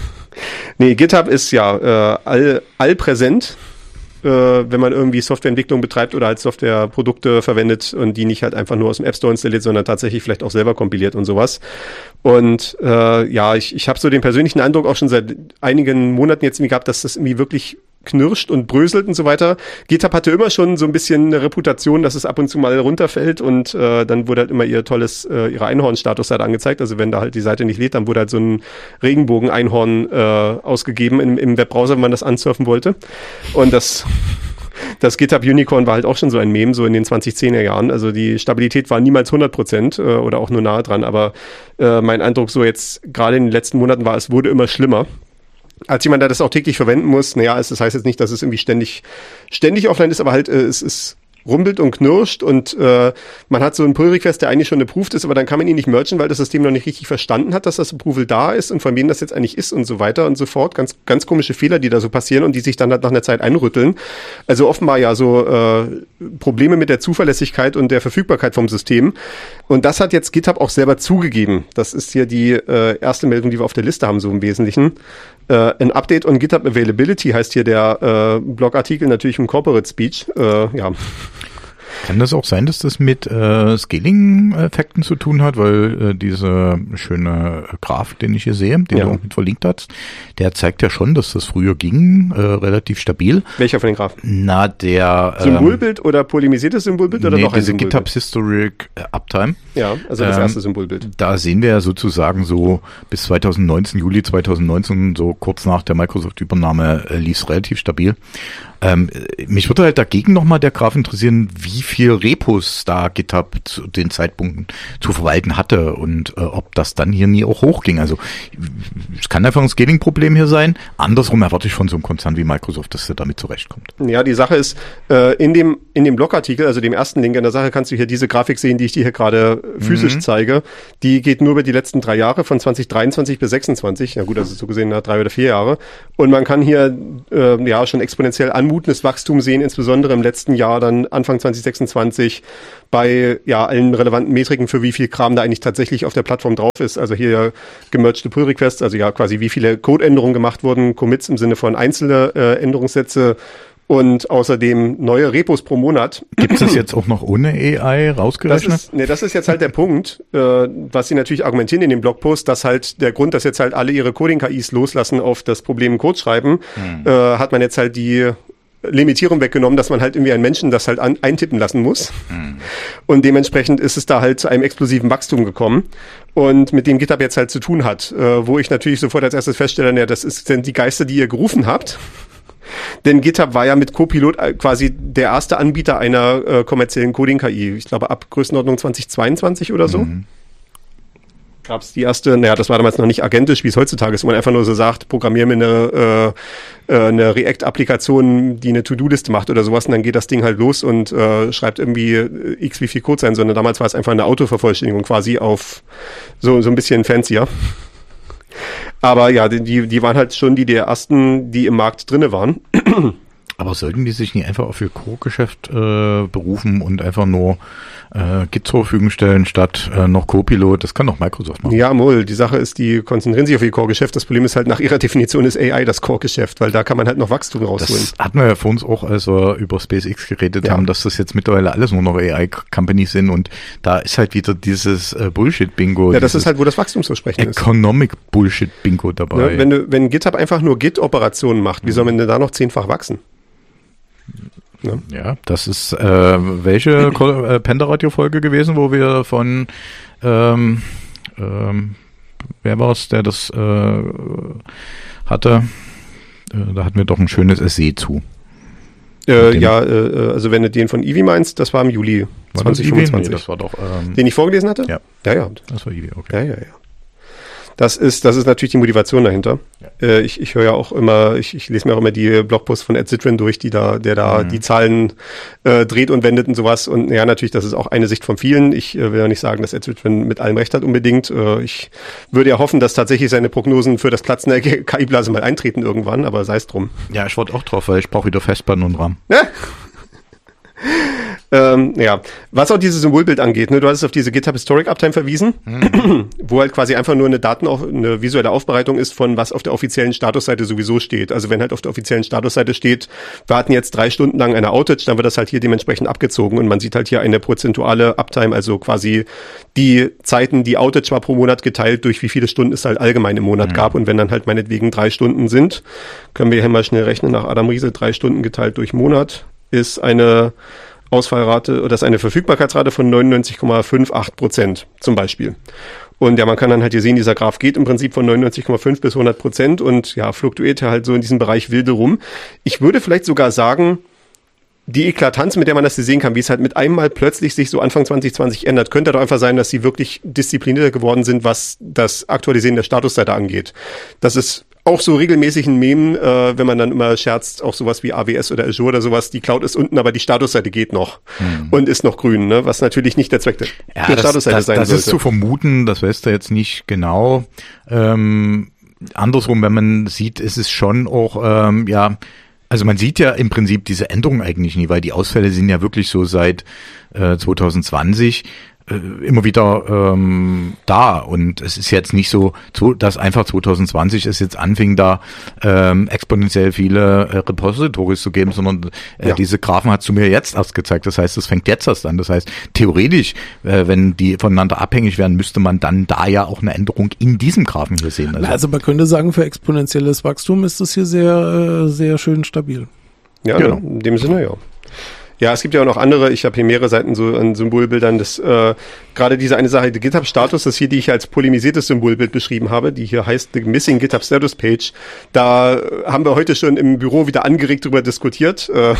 Nee, GitHub ist ja äh, all, allpräsent, äh, wenn man irgendwie Softwareentwicklung betreibt oder halt Softwareprodukte verwendet und die nicht halt einfach nur aus dem App Store installiert, sondern tatsächlich vielleicht auch selber kompiliert und sowas. Und äh, ja, ich, ich habe so den persönlichen Eindruck auch schon seit einigen Monaten jetzt irgendwie gehabt, dass das irgendwie wirklich knirscht und bröselt und so weiter. GitHub hatte immer schon so ein bisschen eine Reputation, dass es ab und zu mal runterfällt und äh, dann wurde halt immer ihr tolles, äh, ihre Einhorn-Status halt angezeigt. Also wenn da halt die Seite nicht lädt, dann wurde halt so ein Regenbogen-Einhorn äh, ausgegeben im, im Webbrowser, wenn man das ansurfen wollte. Und das Das GitHub Unicorn war halt auch schon so ein Meme, so in den zwanzig zehner Jahren. Also die Stabilität war niemals hundert Prozent äh, oder auch nur nahe dran. Aber äh, mein Eindruck so jetzt gerade in den letzten Monaten war, es wurde immer schlimmer. Als jemand, der das auch täglich verwenden muss, naja, es, das heißt jetzt nicht, dass es irgendwie ständig ständig offline ist, aber halt äh, es ist rumpelt und knirscht und äh, man hat so einen Pull-Request, der eigentlich schon approved ist, aber dann kann man ihn nicht mergen, weil das System noch nicht richtig verstanden hat, dass das Approval da ist und von wem das jetzt eigentlich ist und so weiter und so fort. Ganz ganz komische Fehler, die da so passieren und die sich dann halt nach einer Zeit einrütteln. Also offenbar ja so äh, Probleme mit der Zuverlässigkeit und der Verfügbarkeit vom System. Und das hat jetzt GitHub auch selber zugegeben. Das ist hier die äh, erste Meldung, die wir auf der Liste haben, so im Wesentlichen. Uh, ein Update on GitHub Availability heißt hier der uh, Blogartikel, natürlich im Corporate Speech. Uh, ja. Kann das auch sein, dass das mit äh, Scaling-Effekten zu tun hat, weil äh, diese schöne Graph, den ich hier sehe, den ja. du auch mit verlinkt hast, der zeigt ja schon, dass das früher ging, äh, relativ stabil. Welcher von den Graphen? Na, der ähm, Symbolbild oder polymerisiertes Symbolbild oder nee, noch ein diese Symbolbild? GitHub Historic Uptime. Ja, also das ähm, erste Symbolbild. Da sehen wir ja sozusagen so bis zwanzig neunzehn, Juli zwanzig neunzehn, so kurz nach der Microsoft-Übernahme äh, lief es relativ stabil. Ähm, mich würde halt dagegen nochmal der Graph interessieren, wie viel Repos da GitHub zu den Zeitpunkten zu verwalten hatte und äh, ob das dann hier nie auch hochging. Also es kann einfach ein Scaling-Problem hier sein. Andersrum erwarte ich von so einem Konzern wie Microsoft, dass er damit zurechtkommt. Ja, die Sache ist, äh, in dem in dem Blogartikel, also dem ersten Link in der Sache, kannst du hier diese Grafik sehen, die ich dir hier gerade physisch mhm. zeige. Die geht nur über die letzten drei Jahre, von zwanzig dreiundzwanzig bis sechsundzwanzig. Ja gut, also so gesehen nach drei oder vier Jahre. Und man kann hier äh, ja schon exponentiell anmutendes Wachstum sehen, insbesondere im letzten Jahr, dann Anfang zwanzig sechsundzwanzig, bei ja allen relevanten Metriken, für wie viel Kram da eigentlich tatsächlich auf der Plattform drauf ist. Also hier gemergte Pull-Requests, also ja quasi wie viele Codeänderungen gemacht wurden, Commits im Sinne von einzelne äh, Änderungssätze und außerdem neue Repos pro Monat. Gibt es das jetzt auch noch ohne A I rausgerechnet? Das ist, nee, das ist jetzt halt der Punkt, äh, was sie natürlich argumentieren in dem Blogpost, dass halt der Grund, dass jetzt halt alle ihre Coding-K Is loslassen auf das Problem Code schreiben, hm. äh, hat man jetzt halt die Limitierung weggenommen, dass man halt irgendwie einen Menschen das halt an, eintippen lassen muss. Hm. Und dementsprechend ist es da halt zu einem explosiven Wachstum gekommen. Und mit dem GitHub jetzt halt zu tun hat, äh, wo ich natürlich sofort als erstes feststelle, ja, das ist, sind die Geister, die ihr gerufen habt. Denn GitHub war ja mit Copilot quasi der erste Anbieter einer äh, kommerziellen Coding-K I. Ich glaube, ab Größenordnung zwanzig zweiundzwanzig oder so. Mhm. Gab es die erste, naja, das war damals noch nicht agentisch, wie es heutzutage ist, wo man einfach nur so sagt, programmier mir eine, äh, eine React-Applikation, die eine To-Do-Liste macht oder sowas und dann geht das Ding halt los und äh, schreibt irgendwie äh, x wie viel Code sein, sondern damals war es einfach eine Autovervollständigung quasi auf so, so ein bisschen fancier. Aber ja, die, die waren halt schon die der ersten, die im Markt drinne waren. Aber sollten die sich nicht einfach auf ihr Core-Geschäft äh, berufen und einfach nur äh, Git zur Verfügung stellen statt äh, noch Copilot? Das kann doch Microsoft machen. Ja, Moll. Die Sache ist, die konzentrieren sich auf ihr Core-Geschäft. Das Problem ist halt, nach ihrer Definition ist A I das Core-Geschäft, weil da kann man halt noch Wachstum rausholen. Das hatten wir ja vor uns auch, als wir über SpaceX geredet ja. haben, dass das jetzt mittlerweile alles nur noch A I-Companies sind und da ist halt wieder dieses äh, Bullshit-Bingo. Ja, das ist halt, wo das Wachstumsversprechen ist. Economic-Bullshit-Bingo dabei. Ja, wenn du, wenn GitHub einfach nur Git-Operationen macht, wie soll man denn da noch zehnfach wachsen? Ja. ja, das ist äh, welche äh, Penta-Radio-Folge gewesen, wo wir von ähm, ähm, wer war es, der das äh, hatte? Äh, da hatten wir doch ein schönes Essay zu. Äh, ja, äh, also wenn du den von Ivi meinst, das war im Juli zwanzig fünfundzwanzig. Nee, das war doch ähm, den ich vorgelesen hatte? Ja. Ja, ja. Das war Ivi, okay. Ja, ja, ja. Das ist, das ist natürlich die Motivation dahinter. Ja. Äh, ich, ich höre ja auch immer, ich, ich lese mir auch immer die Blogposts von Ed Zitrin durch, die da, der da mhm. die Zahlen äh, dreht und wendet und sowas. Und ja, natürlich, das ist auch eine Sicht von vielen. Ich äh, will ja nicht sagen, dass Ed Zitrin mit allem recht hat unbedingt. Äh, ich würde ja hoffen, dass tatsächlich seine Prognosen für das Platzen der K I-Blase mal eintreten irgendwann, aber sei es drum. Ja, ich warte auch drauf, weil ich brauche wieder Festplatten und RAM. Ja. Ähm, ja, was auch dieses Symbolbild angeht, ne, du hast auf diese GitHub Historic Uptime verwiesen, mhm. wo halt quasi einfach nur eine Daten, eine visuelle Aufbereitung ist von was auf der offiziellen Statusseite sowieso steht. Also wenn halt auf der offiziellen Statusseite steht, wir hatten jetzt drei Stunden lang eine Outage, dann wird das halt hier dementsprechend abgezogen und man sieht halt hier eine prozentuale Uptime, also quasi die Zeiten, die Outage war pro Monat geteilt durch wie viele Stunden es halt allgemein im Monat mhm. gab und wenn dann halt meinetwegen drei Stunden sind, können wir hier mal schnell rechnen nach Adam Riese, drei Stunden geteilt durch Monat ist eine Ausfallrate oder ist eine Verfügbarkeitsrate von neunundneunzig Komma achtundfünfzig Prozent zum Beispiel. Und ja, man kann dann halt hier sehen, dieser Graph geht im Prinzip von neunundneunzig Komma fünf bis hundert Prozent und ja, fluktuiert ja halt so in diesem Bereich wilde rum. Ich würde vielleicht sogar sagen, die Eklatanz, mit der man das hier sehen kann, wie es halt mit einmal plötzlich sich so Anfang zwanzig zwanzig ändert, könnte doch einfach sein, dass sie wirklich disziplinierter geworden sind, was das Aktualisieren der Statusseite angeht. Das ist auch so regelmäßig ein Meme, äh, wenn man dann immer scherzt, auch sowas wie A W S oder Azure oder sowas, die Cloud ist unten, aber die Statusseite geht noch hm. und ist noch grün, ne? Was natürlich nicht der Zweck der ja, das, Statusseite das, sein das sollte. Das ist zu vermuten, das weißt du jetzt nicht genau. Ähm, andersrum, wenn man sieht, ist es schon auch, ähm, ja, also man sieht ja im Prinzip diese Änderung eigentlich nie, weil die Ausfälle sind ja wirklich so seit äh, zwanzig zwanzig äh, immer wieder ähm, da und es ist jetzt nicht so, dass einfach zwanzig zwanzig es jetzt anfing, da ähm, exponentiell viele äh, Repositories zu geben, sondern äh, ja. diese Graphen hast du mir jetzt erst gezeigt. Das heißt, es fängt jetzt erst an. Das heißt, theoretisch, äh, wenn die voneinander abhängig wären, müsste man dann da ja auch eine Änderung in diesem Graphen hier sehen. Also, also man könnte sagen, für exponentielles Wachstum ist das hier sehr, sehr schön stabil. Ja, genau. In dem Sinne, ja. Ja, es gibt ja auch noch andere, ich habe hier mehrere Seiten so an Symbolbildern, das äh, gerade diese eine Sache, die GitHub-Status, das hier, die ich als polymisiertes Symbolbild beschrieben habe, die hier heißt The Missing GitHub Status Page, da haben wir heute schon im Büro wieder angeregt drüber diskutiert, äh,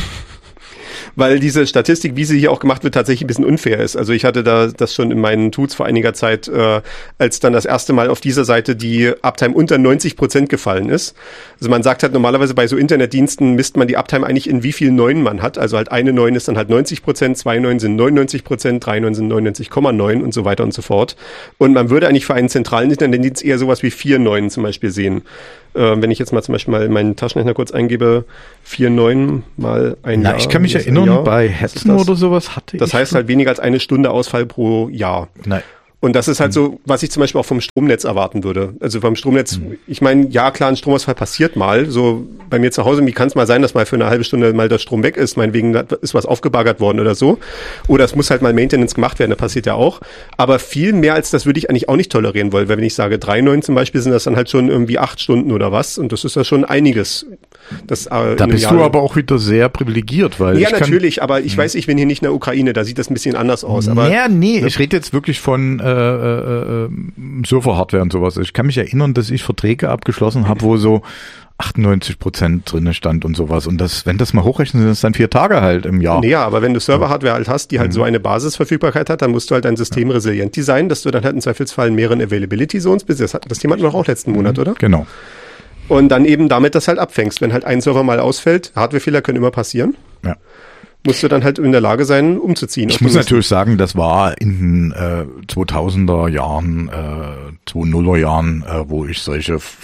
weil diese Statistik, wie sie hier auch gemacht wird, tatsächlich ein bisschen unfair ist. Also ich hatte da das schon in meinen Tools vor einiger Zeit, äh, als dann das erste Mal auf dieser Seite die Uptime unter neunzig Prozent gefallen ist. Also man sagt halt normalerweise bei so Internetdiensten misst man die Uptime eigentlich in wie viel Neunen man hat. Also halt eine Neun ist dann halt neunzig Prozent, zwei Neunen sind neunundneunzig Prozent, drei Neunen sind neunundneunzig Komma neun und so weiter und so fort. Und man würde eigentlich für einen zentralen Internetdienst eher sowas wie vier Neunen zum Beispiel sehen. Äh, wenn ich jetzt mal zum Beispiel mal in meinen Taschenrechner kurz eingebe, vier Neun mal ein Na, Jahr. Ich kann mich erinnern, bei Hetzen oder sowas hatte das ich. Das heißt schon? halt weniger als eine Stunde Ausfall pro Jahr. Nein. Und das ist halt so, was ich zum Beispiel auch vom Stromnetz erwarten würde. Also vom Stromnetz, mhm. ich meine, ja klar, ein Stromausfall passiert mal. So bei mir zu Hause, wie kann es mal sein, dass mal für eine halbe Stunde mal der Strom weg ist, meinetwegen ist was aufgebaggert worden oder so. Oder es muss halt mal Maintenance gemacht werden, das passiert ja auch. Aber viel mehr als das würde ich eigentlich auch nicht tolerieren wollen, weil wenn ich sage drei Neun zum Beispiel, sind das dann halt schon irgendwie acht Stunden oder was. Und das ist ja schon einiges. Das, äh, da bist Jahr du aber auch wieder sehr privilegiert, weil ja, ich natürlich, kann, aber ich weiß, ich bin hier nicht in der Ukraine, da sieht das ein bisschen anders aus. Aber ja, nee, ne? Ich rede jetzt wirklich von äh, äh, Server-Hardware und sowas. Ich kann mich erinnern, dass ich Verträge abgeschlossen habe, wo so achtundneunzig Prozent drinne stand und sowas. Und das, wenn das mal hochrechnen, sind das dann vier Tage halt im Jahr. Ja, aber wenn du Server-Hardware halt hast, die halt mhm. so eine Basisverfügbarkeit hat, dann musst du halt dein System ja. resilient designen, dass du dann halt im Zweifelsfall in mehreren Availability-Zones bist. Das, das Thema hatten wir auch letzten Monat, oder? Genau. Und dann eben damit das halt abfängst. Wenn halt ein Server mal ausfällt, Hardwarefehler können immer passieren. Ja. Musst du dann halt in der Lage sein, umzuziehen. Ich muss natürlich sagen, das war in den äh, zweitausender Jahren, äh, zweitausender Jahren, äh, wo ich solche f-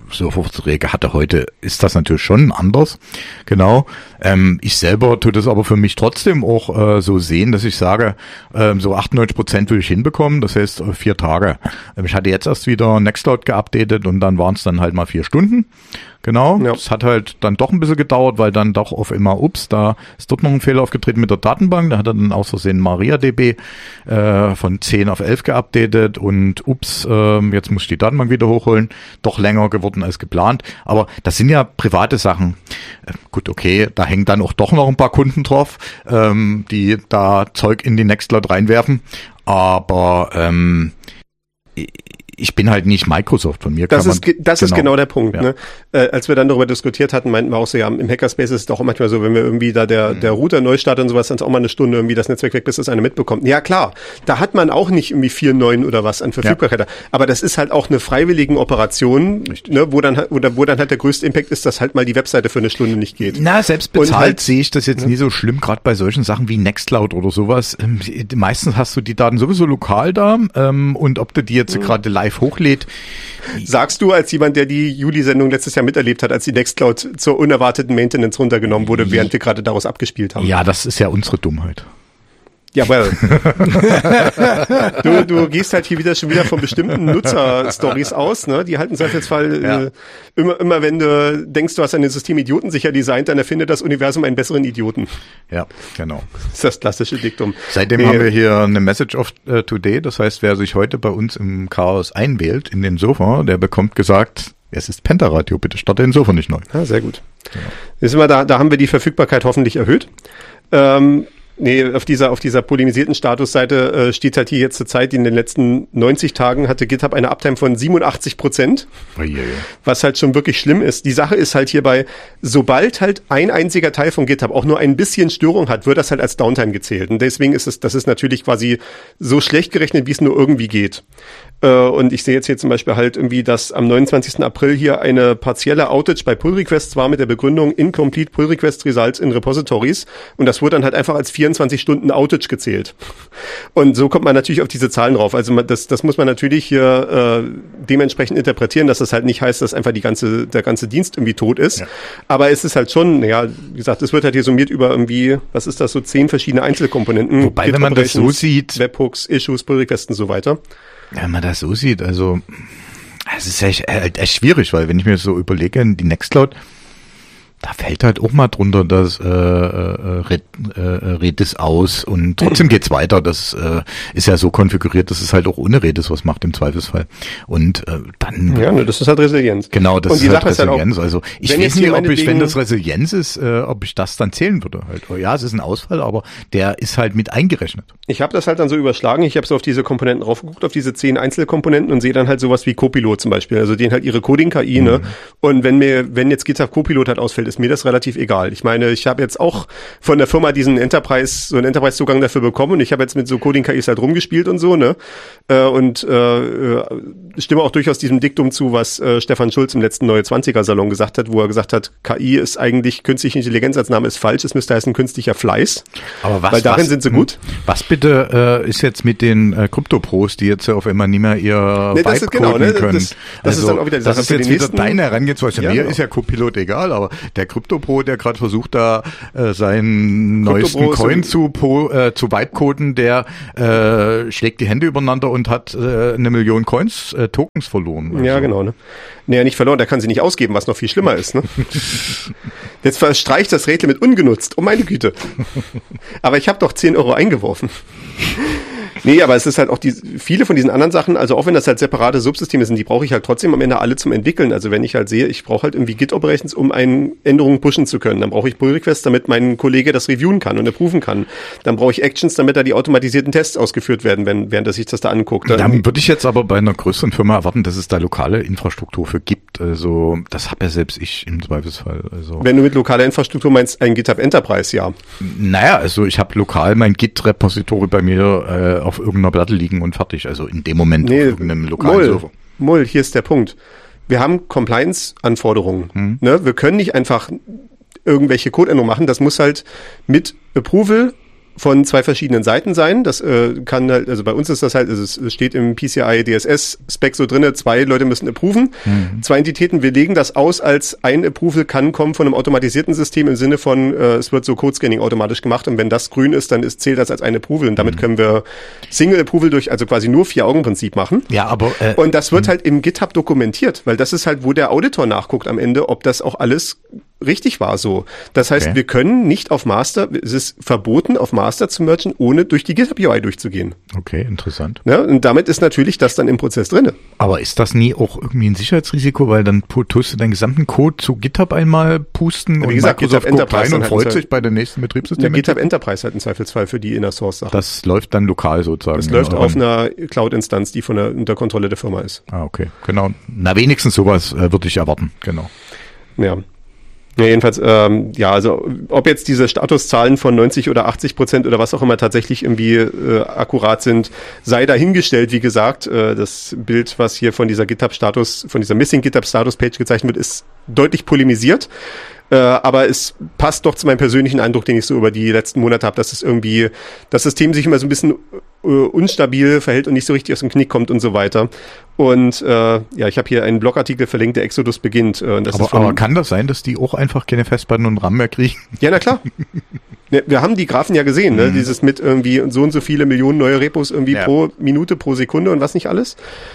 Surferverträge hatte. Heute ist das natürlich schon anders. Genau. Ähm, ich selber tue das aber für mich trotzdem auch äh, so sehen, dass ich sage, ähm, so achtundneunzig Prozent will ich hinbekommen. Das heißt äh, vier Tage. Ähm, ich hatte jetzt erst wieder Nextcloud geupdatet und dann waren es dann halt mal vier Stunden. Genau, ja. Das hat halt dann doch ein bisschen gedauert, weil dann doch auf immer, ups, da ist dort noch ein Fehler aufgetreten mit der Datenbank. Da hat er dann aus Versehen MariaDB äh, von zehn auf elf geupdatet und ups, äh, jetzt muss ich die Datenbank wieder hochholen. Doch länger geworden als geplant. Aber das sind ja private Sachen. Äh, gut, okay, da hängen dann auch doch noch ein paar Kunden drauf, ähm, die da Zeug in die Nextcloud reinwerfen. Aber ähm, ich bin halt nicht Microsoft, von mir das kann ist, man... Das genau. ist genau der Punkt. Ja. Ne? Äh, als wir dann darüber diskutiert hatten, meinten wir auch so, ja, im Hackerspace ist es doch auch manchmal so, wenn wir irgendwie da der, mhm. der Router neu startet und sowas, dann ist auch mal eine Stunde irgendwie das Netzwerk weg, bis das einer mitbekommt. Ja klar, da hat man auch nicht irgendwie vier neun oder was an Verfügbarkeit. Ja. Aber das ist halt auch eine freiwillige Operation, ne, wo dann wo, wo dann halt der größte Impact ist, dass halt mal die Webseite für eine Stunde nicht geht. Na, selbst bezahlt halt, sehe ich das jetzt ja. nie so schlimm, gerade bei solchen Sachen wie Nextcloud oder sowas. Ähm, meistens hast du die Daten sowieso lokal da ähm, und ob du die jetzt mhm. gerade live hochlädt. Sagst du als jemand, der die Juli-Sendung letztes Jahr miterlebt hat, als die Nextcloud zur unerwarteten Maintenance runtergenommen wurde, während wir gerade daraus abgespielt haben? Ja, das ist ja unsere Dummheit. Ja, well. du, du gehst halt hier wieder schon wieder von bestimmten Nutzer-Stories aus, ne? Die halten im Zweifelsfall ja. äh, immer, immer wenn du denkst, du hast ein System idiotensicher designt, dann erfindet das Universum einen besseren Idioten. Ja, genau. Das ist das klassische Diktum. Seitdem nee. haben wir hier eine Message of uh, Today, das heißt, wer sich heute bei uns im Chaos einwählt, in den Sofa, der bekommt gesagt, es ist Pentaradio, bitte starte den Sofa nicht neu. Ah, sehr gut. Genau. Jetzt sind wir da, da haben wir die Verfügbarkeit hoffentlich erhöht. Ähm, Nee, auf dieser auf dieser polemisierten Statusseite äh, steht halt hier jetzt zur Zeit, in den letzten neunzig Tagen hatte GitHub eine Uptime von siebenundachtzig Prozent, oh je, je. Was halt schon wirklich schlimm ist. Die Sache ist halt hierbei, sobald halt ein einziger Teil von GitHub auch nur ein bisschen Störung hat, wird das halt als Downtime gezählt. Und deswegen ist es, das ist natürlich quasi so schlecht gerechnet, wie es nur irgendwie geht. Äh, und ich sehe jetzt hier zum Beispiel halt irgendwie, dass am neunundzwanzigsten April hier eine partielle Outage bei Pull Requests war mit der Begründung Incomplete Pull Request Results in Repositories. Und das wurde dann halt einfach als vierundzwanzig Stunden Outage gezählt. Und so kommt man natürlich auf diese Zahlen drauf. Also man, das, das muss man natürlich hier äh, dementsprechend interpretieren, dass das halt nicht heißt, dass einfach die ganze, der ganze Dienst irgendwie tot ist. Ja. Aber es ist halt schon, ja, wie gesagt, es wird halt hier summiert über irgendwie, was ist das, so zehn verschiedene Einzelkomponenten. Wobei, wenn man das so sieht, Webhooks, Issues, Pull Requests und so weiter. Ja, wenn man das so sieht, also es ist echt, echt schwierig, weil wenn ich mir so überlege, die Nextcloud, da fällt halt auch mal drunter das äh, äh, Red, äh, Redis aus und trotzdem geht's weiter. Das äh, ist ja so konfiguriert, dass es halt auch ohne Redis was macht im Zweifelsfall. Und äh, dann ja, ne, das ist halt Resilienz. Genau, das und die ist halt Sache Resilienz. Ist halt auch, also ich weiß nicht, ob ich, Dinge, wenn das Resilienz ist, äh, ob ich das dann zählen würde. Halt. Oh, ja, es ist ein Ausfall, aber der ist halt mit eingerechnet. Ich habe das halt dann so überschlagen. Ich habe so auf diese Komponenten raufgeguckt, auf diese zehn Einzelkomponenten und sehe dann halt sowas wie Copilot zum Beispiel. Also den halt ihre Coding-K I. Mhm. Ne? Und wenn mir, wenn jetzt GitHub Copilot halt ausfällt, ist mir das relativ egal. Ich meine, ich habe jetzt auch von der Firma diesen Enterprise, so einen Enterprise-Zugang dafür bekommen und ich habe jetzt mit so Coding-K Is halt rumgespielt und so, ne? Äh, und äh, stimme auch durchaus diesem Diktum zu, was äh, Stefan Schulz im letzten Neue Zwanziger-Salon gesagt hat, wo er gesagt hat, K I ist eigentlich, künstliche Intelligenz als Name ist falsch, es müsste heißen künstlicher Fleiß. Aber was, weil darin was, sind sie gut. Was bitte äh, ist jetzt mit den äh, Krypto-Pros, die jetzt auf einmal nicht mehr ihr nee, das Vibe ist genau, coden ne? können? Das, das also, ist dann auch wieder die Sache das ist für jetzt die wieder nächsten, deine Herangehensweise. Ja, Mir genau. ist ja Copilot egal, aber der Krypto-Pro, der gerade versucht, da äh, seinen neuesten Coin zu, po, äh, zu Vibe-coden, der äh, schlägt die Hände übereinander und hat äh, eine Million Coins, äh, Tokens verloren. Also. Ja, genau. Ne? Naja, nicht verloren, der kann sie nicht ausgeben, was noch viel schlimmer ist. Ne? Jetzt verstreicht das Rate mit ungenutzt. Oh meine Güte. Aber ich habe doch zehn Euro eingeworfen. Nee, aber es ist halt auch die, viele von diesen anderen Sachen, also auch wenn das halt separate Subsysteme sind, die brauche ich halt trotzdem am Ende alle zum Entwickeln. Also wenn ich halt sehe, ich brauche halt irgendwie Git-Operations, um eine Änderung pushen zu können. Dann brauche ich Pull-Requests, damit mein Kollege das reviewen kann und approven kann. Dann brauche ich Actions, damit da die automatisierten Tests ausgeführt werden, wenn, während er sich das da anguckt. Dann würde ich jetzt aber bei einer größeren Firma erwarten, dass es da lokale Infrastruktur für gibt. Also das habe ja selbst ich im Zweifelsfall. Also wenn du mit lokaler Infrastruktur meinst, ein GitHub Enterprise, ja. Naja, also ich habe lokal mein Git-Repository bei mir äh, auf irgendeiner Platte liegen und fertig. Also in dem Moment nee, auf irgendeinem lokalen Mull, Server. Mull, hier ist der Punkt. Wir haben Compliance-Anforderungen. Hm. Ne? Wir können nicht einfach irgendwelche Codeänderungen machen. Das muss halt mit Approval von zwei verschiedenen Seiten sein. Das äh, kann halt, also bei uns ist das halt, also es steht im P C I D S S-Spec so drinne, zwei Leute müssen approven, mhm. zwei Entitäten, wir legen das aus als ein Approval kann kommen von einem automatisierten System im Sinne von, äh, es wird so Code-Scanning automatisch gemacht und wenn das grün ist, dann ist, zählt das als ein Approval und damit mhm. können wir Single-Approval durch, also quasi nur Vier-Augen-Prinzip machen. Ja, aber äh, und das wird mh. halt im GitHub dokumentiert, weil das ist halt, wo der Auditor nachguckt am Ende, ob das auch alles richtig war so. Das heißt, okay. wir können nicht auf Master, es ist verboten, auf Master zu mergen, ohne durch die GitHub U I durchzugehen. Okay, interessant. Ja, und damit ist natürlich das dann im Prozess drin. Aber ist das nie auch irgendwie ein Sicherheitsrisiko, weil dann tust du deinen gesamten Code zu GitHub einmal pusten ja, wie und gesagt, GitHub Enterprise rein und freut sich bei der nächsten Betriebssystem? GitHub Enterprise hat einen Zweifelsfall für die Inner Source Sachen. Das läuft dann lokal sozusagen. Das läuft auf einer Cloud-Instanz, die von der, unter Kontrolle der Firma ist. Ah, okay, genau. Na, wenigstens sowas äh, würde ich erwarten, genau. Ja. Ja, jedenfalls, ähm, ja, also ob jetzt diese Statuszahlen von neunzig oder achtzig Prozent oder was auch immer tatsächlich irgendwie äh, akkurat sind, sei dahingestellt. Wie gesagt, äh, das Bild, was hier von dieser GitHub-Status, von dieser Missing GitHub-Status-Page gezeichnet wird, ist deutlich polemisiert. Äh, aber es passt doch zu meinem persönlichen Eindruck, den ich so über die letzten Monate habe, dass es irgendwie, das System sich immer so ein bisschen äh, unstabil verhält und nicht so richtig aus dem Knick kommt und so weiter. Und äh, ja, ich habe hier einen Blogartikel verlinkt, der Exodus beginnt. Äh, das aber, ist von, aber kann das sein, dass die auch einfach keine Festplatten und RAM mehr kriegen? Ja, na klar. Ja, wir haben die Graphen ja gesehen, ne? Mhm. Dieses mit irgendwie so und so viele Millionen neue Repos irgendwie ja. pro Minute, pro Sekunde und was nicht alles.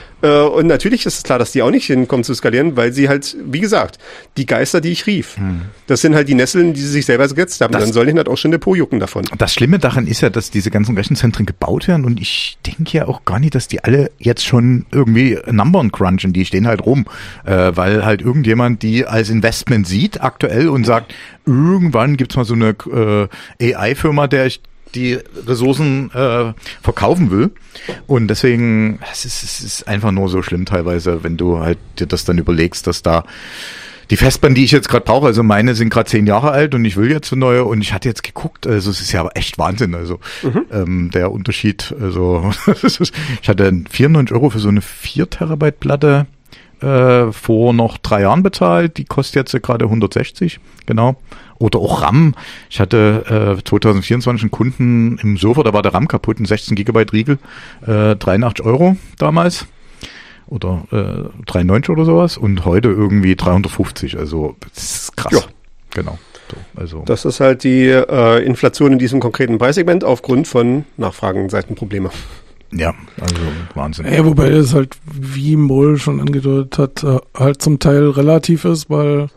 Und natürlich ist es klar, dass die auch nicht hinkommen zu skalieren, weil sie halt, wie gesagt, die Geister, die ich rief, hm. das sind halt die Nesseln, die sie sich selber gesetzt haben. Das, dann soll ich halt auch schon eine Po jucken davon. Das Schlimme daran ist ja, dass diese ganzen Rechenzentren gebaut werden und ich denke ja auch gar nicht, dass die alle jetzt schon irgendwie Numbern crunchen. Die stehen halt rum, äh, weil halt irgendjemand die als Investment sieht aktuell und sagt, irgendwann gibt's mal so eine äh, A I-Firma, der ich die Ressourcen äh, verkaufen will. Und deswegen, es ist, es ist einfach nur so schlimm teilweise, wenn du halt dir das dann überlegst, dass da die Festplatten, die ich jetzt gerade brauche, also meine sind gerade zehn Jahre alt und ich will jetzt eine neue und ich hatte jetzt geguckt, also es ist ja aber echt Wahnsinn, also mhm. ähm, der Unterschied, also ich hatte vierundneunzig Euro für so eine vier Terabyte Platte äh, vor noch drei Jahren bezahlt, die kostet jetzt gerade hundertsechzig, genau. Oder auch RAM. Ich hatte äh, zwanzig vierundzwanzig einen Kunden im Server, da war der RAM kaputt, ein sechzehn Gigabyte Riegel, äh, dreiundachtzig Euro damals. Oder äh, dreiundneunzig oder sowas. Und heute irgendwie dreihundertfünfzig. Also das ist krass. Ja. Genau. So, also. Das ist halt die äh, Inflation in diesem konkreten Preissegment aufgrund von Nachfragenseitenprobleme. Ja, also Wahnsinn. Ja, wobei das halt, wie Moll schon angedeutet hat, halt zum Teil relativ ist, weil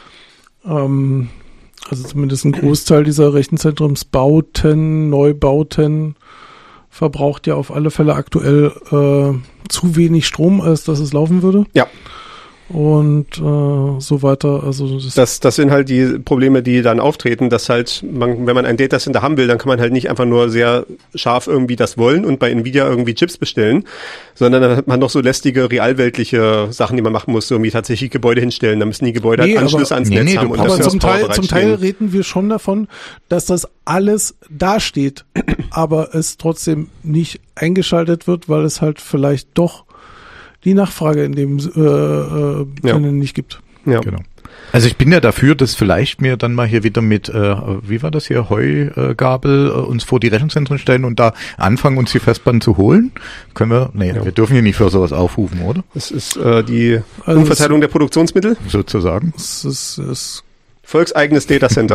ähm, also zumindest ein Großteil dieser Rechenzentrumsbauten, Neubauten verbraucht ja auf alle Fälle aktuell äh, zu wenig Strom, als dass es laufen würde. Ja. Und äh, so weiter. Also das, das, das sind halt die Probleme, die dann auftreten, dass halt, man, wenn man ein Datacenter haben will, dann kann man halt nicht einfach nur sehr scharf irgendwie das wollen und bei Nvidia irgendwie Chips bestellen, sondern dann hat man noch so lästige, realweltliche Sachen, die man machen muss, so irgendwie tatsächlich Gebäude hinstellen. Da müssen die Gebäude nee, halt Anschlüsse aber, ans nee, Netz nee, haben. Und aber zum Teil, zum Teil reden wir schon davon, dass das alles dasteht, aber es trotzdem nicht eingeschaltet wird, weil es halt vielleicht doch die Nachfrage in dem äh, äh, ja. Sinne nicht gibt. Ja, genau. Also ich bin ja dafür, dass vielleicht mir dann mal hier wieder mit, äh, wie war das hier, Heugabel äh, uns vor die Rechenzentren stellen und da anfangen, uns die Festplatten zu holen. Können wir, nee, ja. wir dürfen hier nicht für sowas aufrufen, oder? Das ist äh, die also Umverteilung der Produktionsmittel. Sozusagen. Es ist, es volkseigenes Datacenter.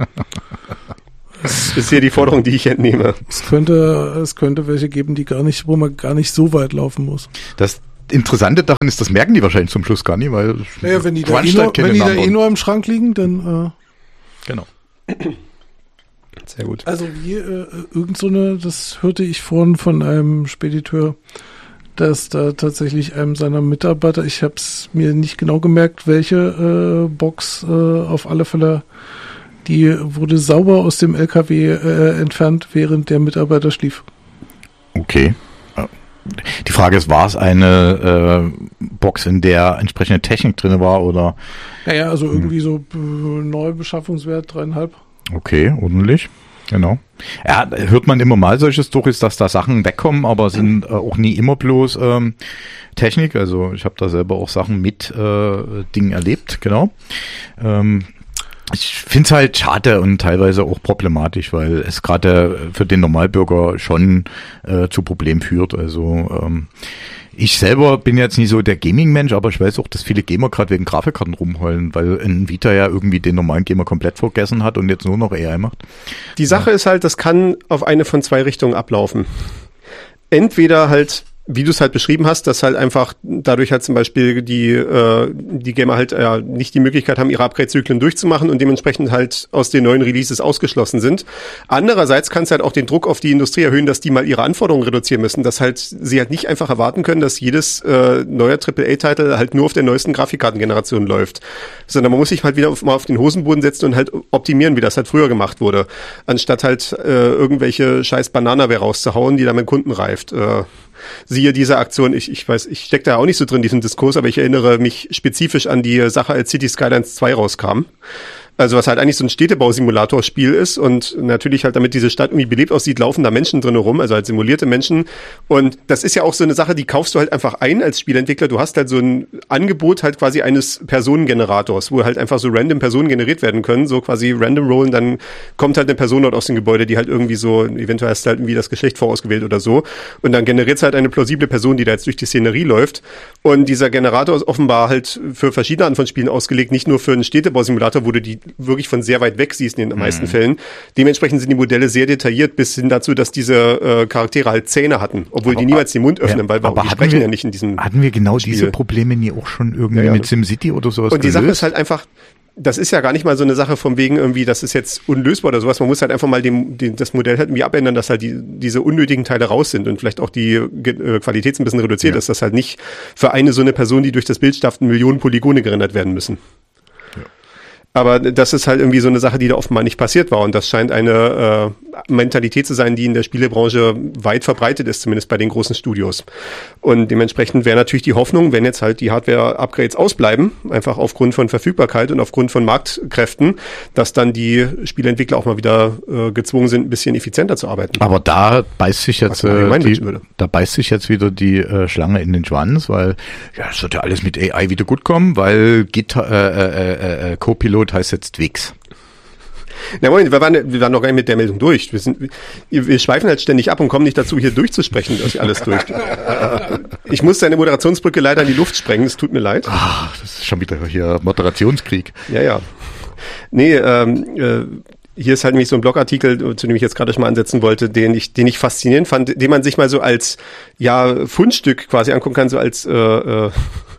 Das ist hier die Forderung, die ich entnehme. Es könnte, es könnte welche geben, die gar nicht, wo man gar nicht so weit laufen muss. Das Interessante daran ist, das merken die wahrscheinlich zum Schluss gar nicht, weil naja, wenn die da eh nur, wenn die da eh nur im Schrank liegen, dann äh, genau. Sehr gut. Also wie äh, irgend so eine, das hörte ich vorhin von einem Spediteur, dass da tatsächlich einem seiner Mitarbeiter, ich habe es mir nicht genau gemerkt, welche äh, Box äh, auf alle Fälle, die wurde sauber aus dem L K W äh, entfernt, während der Mitarbeiter schlief. Okay. Die Frage ist, war es eine äh, Box, in der entsprechende Technik drin war, oder? Naja, also irgendwie so äh, Neubeschaffungswert dreieinhalb. Okay, ordentlich, genau. Ja, hört man immer mal solche Storys, dass da Sachen wegkommen, aber sind äh, auch nie immer bloß ähm, Technik. Also ich habe da selber auch Sachen mit äh, Dingen erlebt, genau. Ähm, Ich finde es halt schade und teilweise auch problematisch, weil es gerade für den Normalbürger schon äh, zu Problemen führt. Also ähm, ich selber bin jetzt nicht so der Gaming-Mensch, aber ich weiß auch, dass viele Gamer gerade wegen Grafikkarten rumheulen, weil ein Vita ja irgendwie den normalen Gamer komplett vergessen hat und jetzt nur noch A I macht. Die Sache ja. ist halt, das kann auf eine von zwei Richtungen ablaufen. Entweder halt, wie du es halt beschrieben hast, dass halt einfach dadurch halt zum Beispiel die äh, die Gamer halt äh, nicht die Möglichkeit haben, ihre Upgrade-Zyklen durchzumachen und dementsprechend halt aus den neuen Releases ausgeschlossen sind. Andererseits kann es halt auch den Druck auf die Industrie erhöhen, dass die mal ihre Anforderungen reduzieren müssen, dass halt sie halt nicht einfach erwarten können, dass jedes äh, neuer Triple A-Titel halt nur auf der neuesten Grafikkartengeneration läuft, sondern man muss sich halt wieder auf, mal auf den Hosenboden setzen und halt optimieren, wie das halt früher gemacht wurde, anstatt halt äh, irgendwelche scheiß Bananaware rauszuhauen, die dann mit Kunden reift. Äh, Siehe diese Aktion, ich, ich weiß, ich stecke da auch nicht so drin, diesen Diskurs, aber ich erinnere mich spezifisch an die Sache, als City Skylines zwei rauskam. Also was halt eigentlich so ein Städtebausimulator-Spiel ist und natürlich halt damit diese Stadt irgendwie belebt aussieht, laufen da Menschen drin rum, also halt simulierte Menschen. Und das ist ja auch so eine Sache, die kaufst du halt einfach ein als Spielentwickler. Du hast halt so ein Angebot halt quasi eines Personengenerators, wo halt einfach so random Personen generiert werden können, so quasi random rollen, dann kommt halt eine Person dort aus dem Gebäude, die halt irgendwie so, eventuell hast du halt irgendwie das Geschlecht vorausgewählt oder so. Und dann generiert es halt eine plausible Person, die da jetzt durch die Szenerie läuft. Und dieser Generator ist offenbar halt für verschiedene Arten von Spielen ausgelegt, nicht nur für einen Städtebausimulator, wo du die wirklich von sehr weit weg siehst in den meisten mhm. Fällen. Dementsprechend sind die Modelle sehr detailliert bis hin dazu, dass diese äh, Charaktere halt Zähne hatten, obwohl aber, die niemals den Mund öffnen, ja, weil aber die sprechen wir, ja nicht in diesem Hatten wir genau Spiel. Diese Probleme nie auch schon irgendwie ja, ja. mit SimCity oder sowas Und die gelöst? Sache ist halt einfach, das ist ja gar nicht mal so eine Sache von wegen irgendwie, das ist jetzt unlösbar oder sowas. Man muss halt einfach mal dem, dem, das Modell halt irgendwie abändern, dass halt die, diese unnötigen Teile raus sind und vielleicht auch die äh, Qualität ein bisschen reduziert ja. ist, dass halt nicht für eine so eine Person, die durch das Bild stafft, Millionen Polygone gerendert werden müssen. Aber das ist halt irgendwie so eine Sache, die da offenbar nicht passiert war. Und das scheint eine äh, Mentalität zu sein, die in der Spielebranche weit verbreitet ist, zumindest bei den großen Studios. Und dementsprechend wäre natürlich die Hoffnung, wenn jetzt halt die Hardware-Upgrades ausbleiben, einfach aufgrund von Verfügbarkeit und aufgrund von Marktkräften, dass dann die Spieleentwickler auch mal wieder äh, gezwungen sind, ein bisschen effizienter zu arbeiten. Aber da beißt sich jetzt äh, die, da beißt sich jetzt wieder die äh, Schlange in den Schwanz, weil ja, es wird ja alles mit A I wieder gut kommen, weil Git, äh, äh, äh, Copilot heißt jetzt Wix. Na Moment, wir waren, wir waren noch gar nicht mit der Meldung durch. Wir, sind, wir, wir schweifen halt ständig ab und kommen nicht dazu, hier durchzusprechen, durch alles durch. Ich muss deine Moderationsbrücke leider in die Luft sprengen, es tut mir leid. Ach, das ist schon wieder hier Moderationskrieg. Ja, ja. Nee, ähm, äh, hier ist halt nämlich so ein Blogartikel, zu dem ich jetzt gerade schon mal ansetzen wollte, den ich, den ich faszinierend fand, den man sich mal so als, ja, Fundstück quasi angucken kann, so als, äh, äh,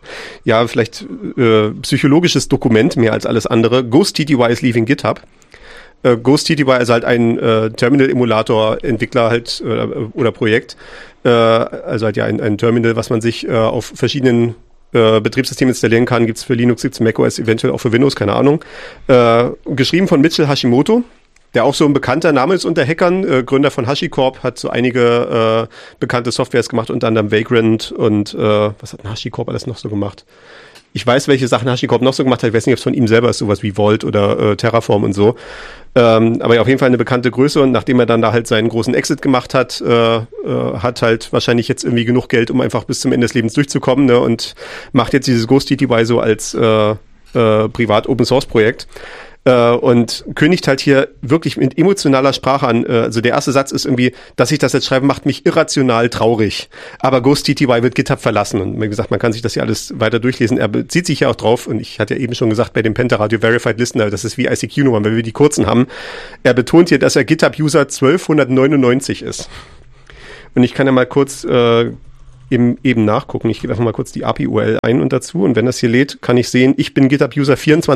ja, vielleicht äh, psychologisches Dokument mehr als alles andere. Ghost T T Y is leaving GitHub. Äh, Ghost T T Y ist halt ein äh, Terminal-Emulator-Entwickler halt äh, oder Projekt. Äh, also halt ja ein, ein Terminal, was man sich äh, auf verschiedenen äh, Betriebssystemen installieren kann. Gibt's für Linux, gibt's für macOS, eventuell auch für Windows, keine Ahnung. Äh, geschrieben von Mitchell Hashimoto, der auch so ein bekannter Name ist unter Hackern, äh, Gründer von HashiCorp, hat so einige äh, bekannte Softwares gemacht, unter anderem Vagrant und äh, was hat denn HashiCorp alles noch so gemacht? Ich weiß, welche Sachen HashiCorp noch so gemacht hat, ich weiß nicht, ob es von ihm selber ist, sowas wie Vault oder äh, Terraform und so. Ähm, aber ja, auf jeden Fall eine bekannte Größe und nachdem er dann da halt seinen großen Exit gemacht hat, äh, äh, hat halt wahrscheinlich jetzt irgendwie genug Geld, um einfach bis zum Ende des Lebens durchzukommen, ne, und macht jetzt dieses Ghost T T Y so als äh, äh, Privat-Open-Source-Projekt. Äh, und kündigt halt hier wirklich mit emotionaler Sprache an. Äh, also der erste Satz ist irgendwie, dass ich das jetzt schreibe, macht mich irrational traurig. Aber Ghost T T Y wird GitHub verlassen. Und wie gesagt, man kann sich das hier alles weiter durchlesen. Er bezieht sich ja auch drauf, und ich hatte ja eben schon gesagt, bei dem Pentaradio Verified Listener, das ist wie I C Q-Nummern, wenn wir die kurzen haben. Er betont hier, dass er GitHub-User zwölfhundertneunundneunzig ist. Und ich kann ja mal kurz äh, Eben, eben nachgucken. Ich gebe einfach mal kurz die A P I-U R L ein und dazu. Und wenn das hier lädt, kann ich sehen, ich bin GitHub-User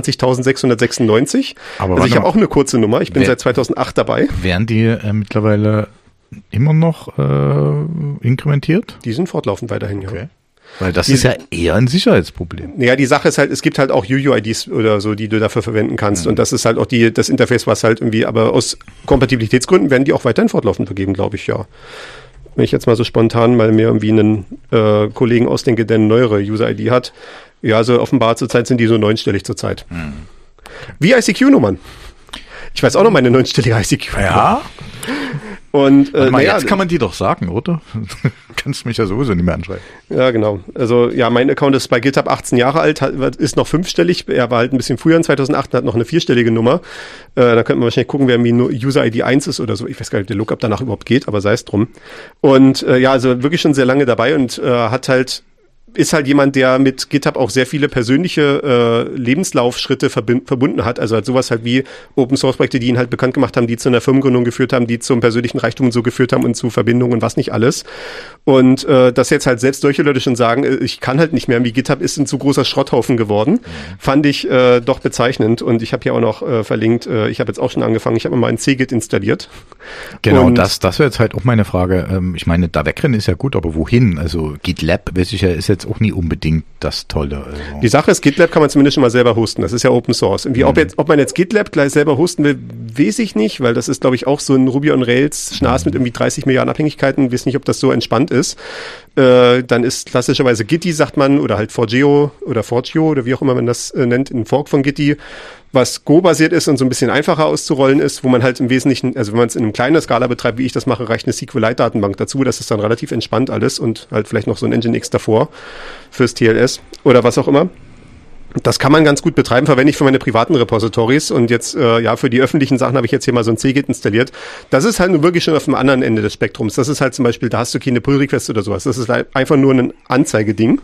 vierundzwanzigtausendsechshundertsechsundneunzig. Aber also ich habe auch eine kurze Nummer. Ich bin wer, seit zweitausendacht dabei. Werden die äh, mittlerweile immer noch äh, inkrementiert? Die sind fortlaufend weiterhin, okay. Ja. Weil das die, ist ja eher ein Sicherheitsproblem. Naja, die Sache ist halt, es gibt halt auch U U I Ds oder so, die du dafür verwenden kannst. Mhm. Und das ist halt auch die das Interface, was halt irgendwie, aber aus Kompatibilitätsgründen werden die auch weiterhin fortlaufend vergeben, glaube ich, ja. Wenn ich jetzt mal so spontan mal mir irgendwie einen äh, Kollegen ausdenke, der eine neuere User-I D hat. Ja, also offenbar zurzeit sind die so neunstellig zurzeit. Hm. Wie I C Q-Nummern. Ich weiß auch noch meine neunstellige I C Q-Nummer. Ja. Und äh, mal, naja, jetzt kann man die doch sagen, oder? kannst du mich ja sowieso nicht mehr anschreiben. Ja, genau. Also ja, mein Account ist bei GitHub achtzehn Jahre alt, hat, ist noch fünfstellig. Er war halt ein bisschen früher in zweitausendacht und hat noch eine vierstellige Nummer. Äh, da könnte man wahrscheinlich gucken, wer irgendwie User I D eins ist oder so. Ich weiß gar nicht, ob der Lookup danach überhaupt geht, aber sei es drum. Und äh, ja, also wirklich schon sehr lange dabei und äh, hat halt ist halt jemand, der mit GitHub auch sehr viele persönliche äh, Lebenslaufschritte verbind, verbunden hat. Also halt sowas halt wie Open-Source-Projekte, die ihn halt bekannt gemacht haben, die zu einer Firmengründung geführt haben, die zum persönlichen Reichtum und so geführt haben und zu Verbindungen und was nicht alles. Und äh, dass jetzt halt selbst solche Leute schon sagen, ich kann halt nicht mehr, wie GitHub ist ein zu großer Schrotthaufen geworden, mhm. fand ich äh, doch bezeichnend. Und ich habe hier auch noch äh, verlinkt, äh, ich habe jetzt auch schon angefangen, ich habe mal ein cgit installiert. Genau, und das das wäre jetzt halt auch meine Frage. Ähm, ich meine, da wegrennen ist ja gut, aber wohin? Also GitLab, weiß ich ja, ist jetzt auch nie unbedingt das Tolle. Also. Die Sache ist, GitLab kann man zumindest schon mal selber hosten. Das ist ja Open Source. Irgendwie, mhm. ob, jetzt, ob man jetzt GitLab gleich selber hosten will, weiß ich nicht, weil das ist, glaube ich, auch so ein Ruby on Rails Schnaß mhm. mit irgendwie dreißig Milliarden Abhängigkeiten. Ich weiß nicht, ob das so entspannt ist. Äh, dann ist klassischerweise Gitti, sagt man, oder halt four geo oder four geo oder wie auch immer man das äh, nennt, ein Fork von Gitti, was Go-basiert ist und so ein bisschen einfacher auszurollen ist, wo man halt im Wesentlichen, also wenn man es in einem kleinen Skala betreibt, wie ich das mache, reicht eine SQLite-Datenbank dazu. Das ist dann relativ entspannt alles und halt vielleicht noch so ein Nginx davor fürs T L S oder was auch immer. Das kann man ganz gut betreiben, verwende ich für meine privaten Repositories und jetzt, äh, ja, für die öffentlichen Sachen habe ich jetzt hier mal so ein cgit installiert. Das ist halt nur wirklich schon auf dem anderen Ende des Spektrums. Das ist halt zum Beispiel, da hast du keine Pull-Request oder sowas. Das ist halt einfach nur ein Anzeigeding.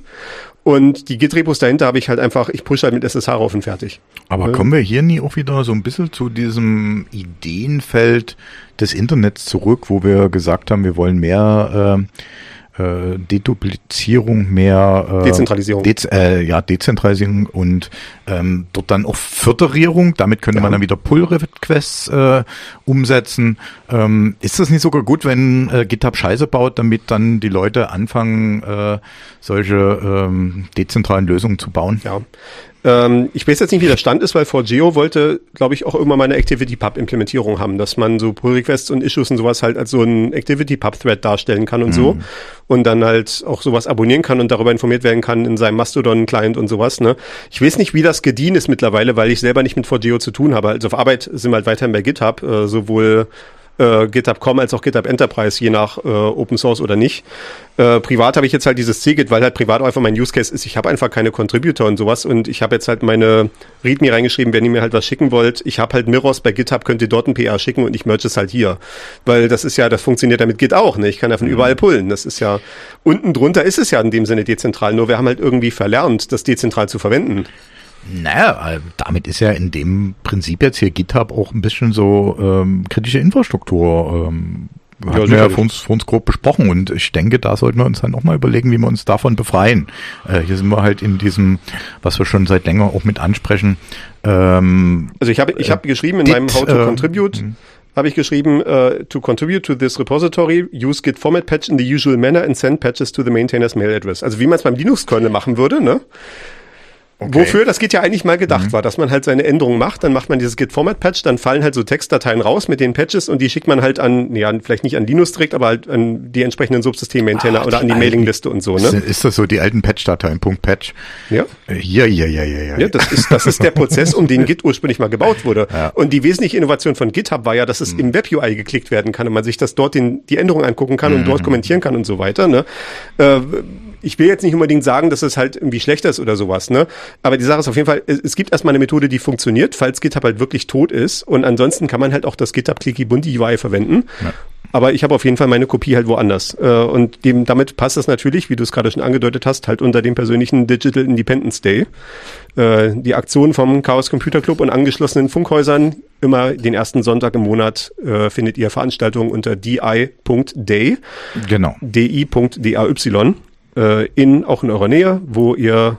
Und die Git-Repos dahinter habe ich halt einfach, ich pushe halt mit S S H rauf und fertig. Aber ja. Kommen wir hier nie auch wieder so ein bisschen zu diesem Ideenfeld des Internets zurück, wo wir gesagt haben, wir wollen mehr äh, äh, Deduplizierung, mehr äh, Dezentralisierung. Dez, äh, ja, Dezentralisierung und ähm, dort dann auch Föderierung. Damit könnte ja. man dann wieder Pull-Requests äh, umsetzen. Ähm, ist das nicht sogar gut, wenn äh, GitHub Scheiße baut, damit dann die Leute anfangen, äh, solche ähm, dezentralen Lösungen zu bauen? Ja. Ähm, ich weiß jetzt nicht, wie der Stand ist, weil four geo wollte, glaube ich, auch irgendwann mal eine Activity-Pub-Implementierung haben, dass man so Pull-Requests und Issues und sowas halt als so ein Activity-Pub-Thread darstellen kann und mhm. so und dann halt auch sowas abonnieren kann und darüber informiert werden kann in seinem Mastodon-Client und sowas. Ne? Ich weiß nicht, wie das gediehen ist mittlerweile, weil ich selber nicht mit four geo zu tun habe. Also auf Arbeit sind wir halt weiterhin bei GitHub, äh, sowohl äh, GitHub Punkt com als auch GitHub Enterprise, je nach äh, Open Source oder nicht. Äh, privat habe ich jetzt halt dieses cgit, weil halt privat auch einfach mein Use Case ist, ich habe einfach keine Contributor und sowas und ich habe jetzt halt meine README reingeschrieben, wenn ihr mir halt was schicken wollt. Ich habe halt Mirrors bei GitHub, könnt ihr dort ein P R schicken und ich merge es halt hier. Weil das ist ja, das funktioniert ja mit Git auch, ne? Ich kann ja von überall pullen. Das ist ja, unten drunter ist es ja in dem Sinne dezentral, nur wir haben halt irgendwie verlernt, das dezentral zu verwenden. Naja, damit ist ja in dem Prinzip jetzt hier GitHub auch ein bisschen so ähm, kritische Infrastruktur ähm, hatten ja, wir ja für uns, für uns grob besprochen und ich denke, da sollten wir uns dann auch mal überlegen, wie wir uns davon befreien. Äh, hier sind wir halt in diesem, was wir schon seit länger auch mit ansprechen. Ähm, also ich habe ich habe äh, geschrieben in Git, meinem How to äh, Contribute, habe ich geschrieben, uh, to contribute to this repository, use git format patch in the usual manner and send patches to the maintainers mail address. Also wie man es beim Linux-Kernel machen würde, ne? Okay. Wofür das Git ja eigentlich mal gedacht mhm. war, dass man halt seine Änderungen macht, dann macht man dieses Git-Format-Patch, dann fallen halt so Textdateien raus mit den Patches und die schickt man halt an, ja, vielleicht nicht an Linus direkt, aber halt an die entsprechenden Subsystem-Maintainer oder an die Mailingliste und so, ne? Ist, ist das so die alten Patch-Dateien, Punkt Patch? Ja. Ja, ja, ja, ja, ja. Ja, das ist, das ist der Prozess, um den Git ursprünglich mal gebaut wurde. Ja. Und die wesentliche Innovation von GitHub war ja, dass es mhm. im Web-U I geklickt werden kann und man sich das dort den, die Änderungen angucken kann mhm. und dort kommentieren kann und so weiter, ne? Äh, ich will jetzt nicht unbedingt sagen, dass es halt irgendwie schlechter ist oder sowas, ne? Aber die Sache ist auf jeden Fall, es, es gibt erstmal eine Methode, die funktioniert, falls GitHub halt wirklich tot ist. Und ansonsten kann man halt auch das GitHub Clicky Bunti U I verwenden. Ja. Aber ich habe auf jeden Fall meine Kopie halt woanders. Und dem, damit passt das natürlich, wie du es gerade schon angedeutet hast, halt unter dem persönlichen Digital Independence Day. Die Aktion vom Chaos Computer Club und angeschlossenen Funkhäusern, immer den ersten Sonntag im Monat, äh, findet ihr Veranstaltungen unter d i Punkt day. Genau. d i Punkt day. In, auch in eurer Nähe, wo ihr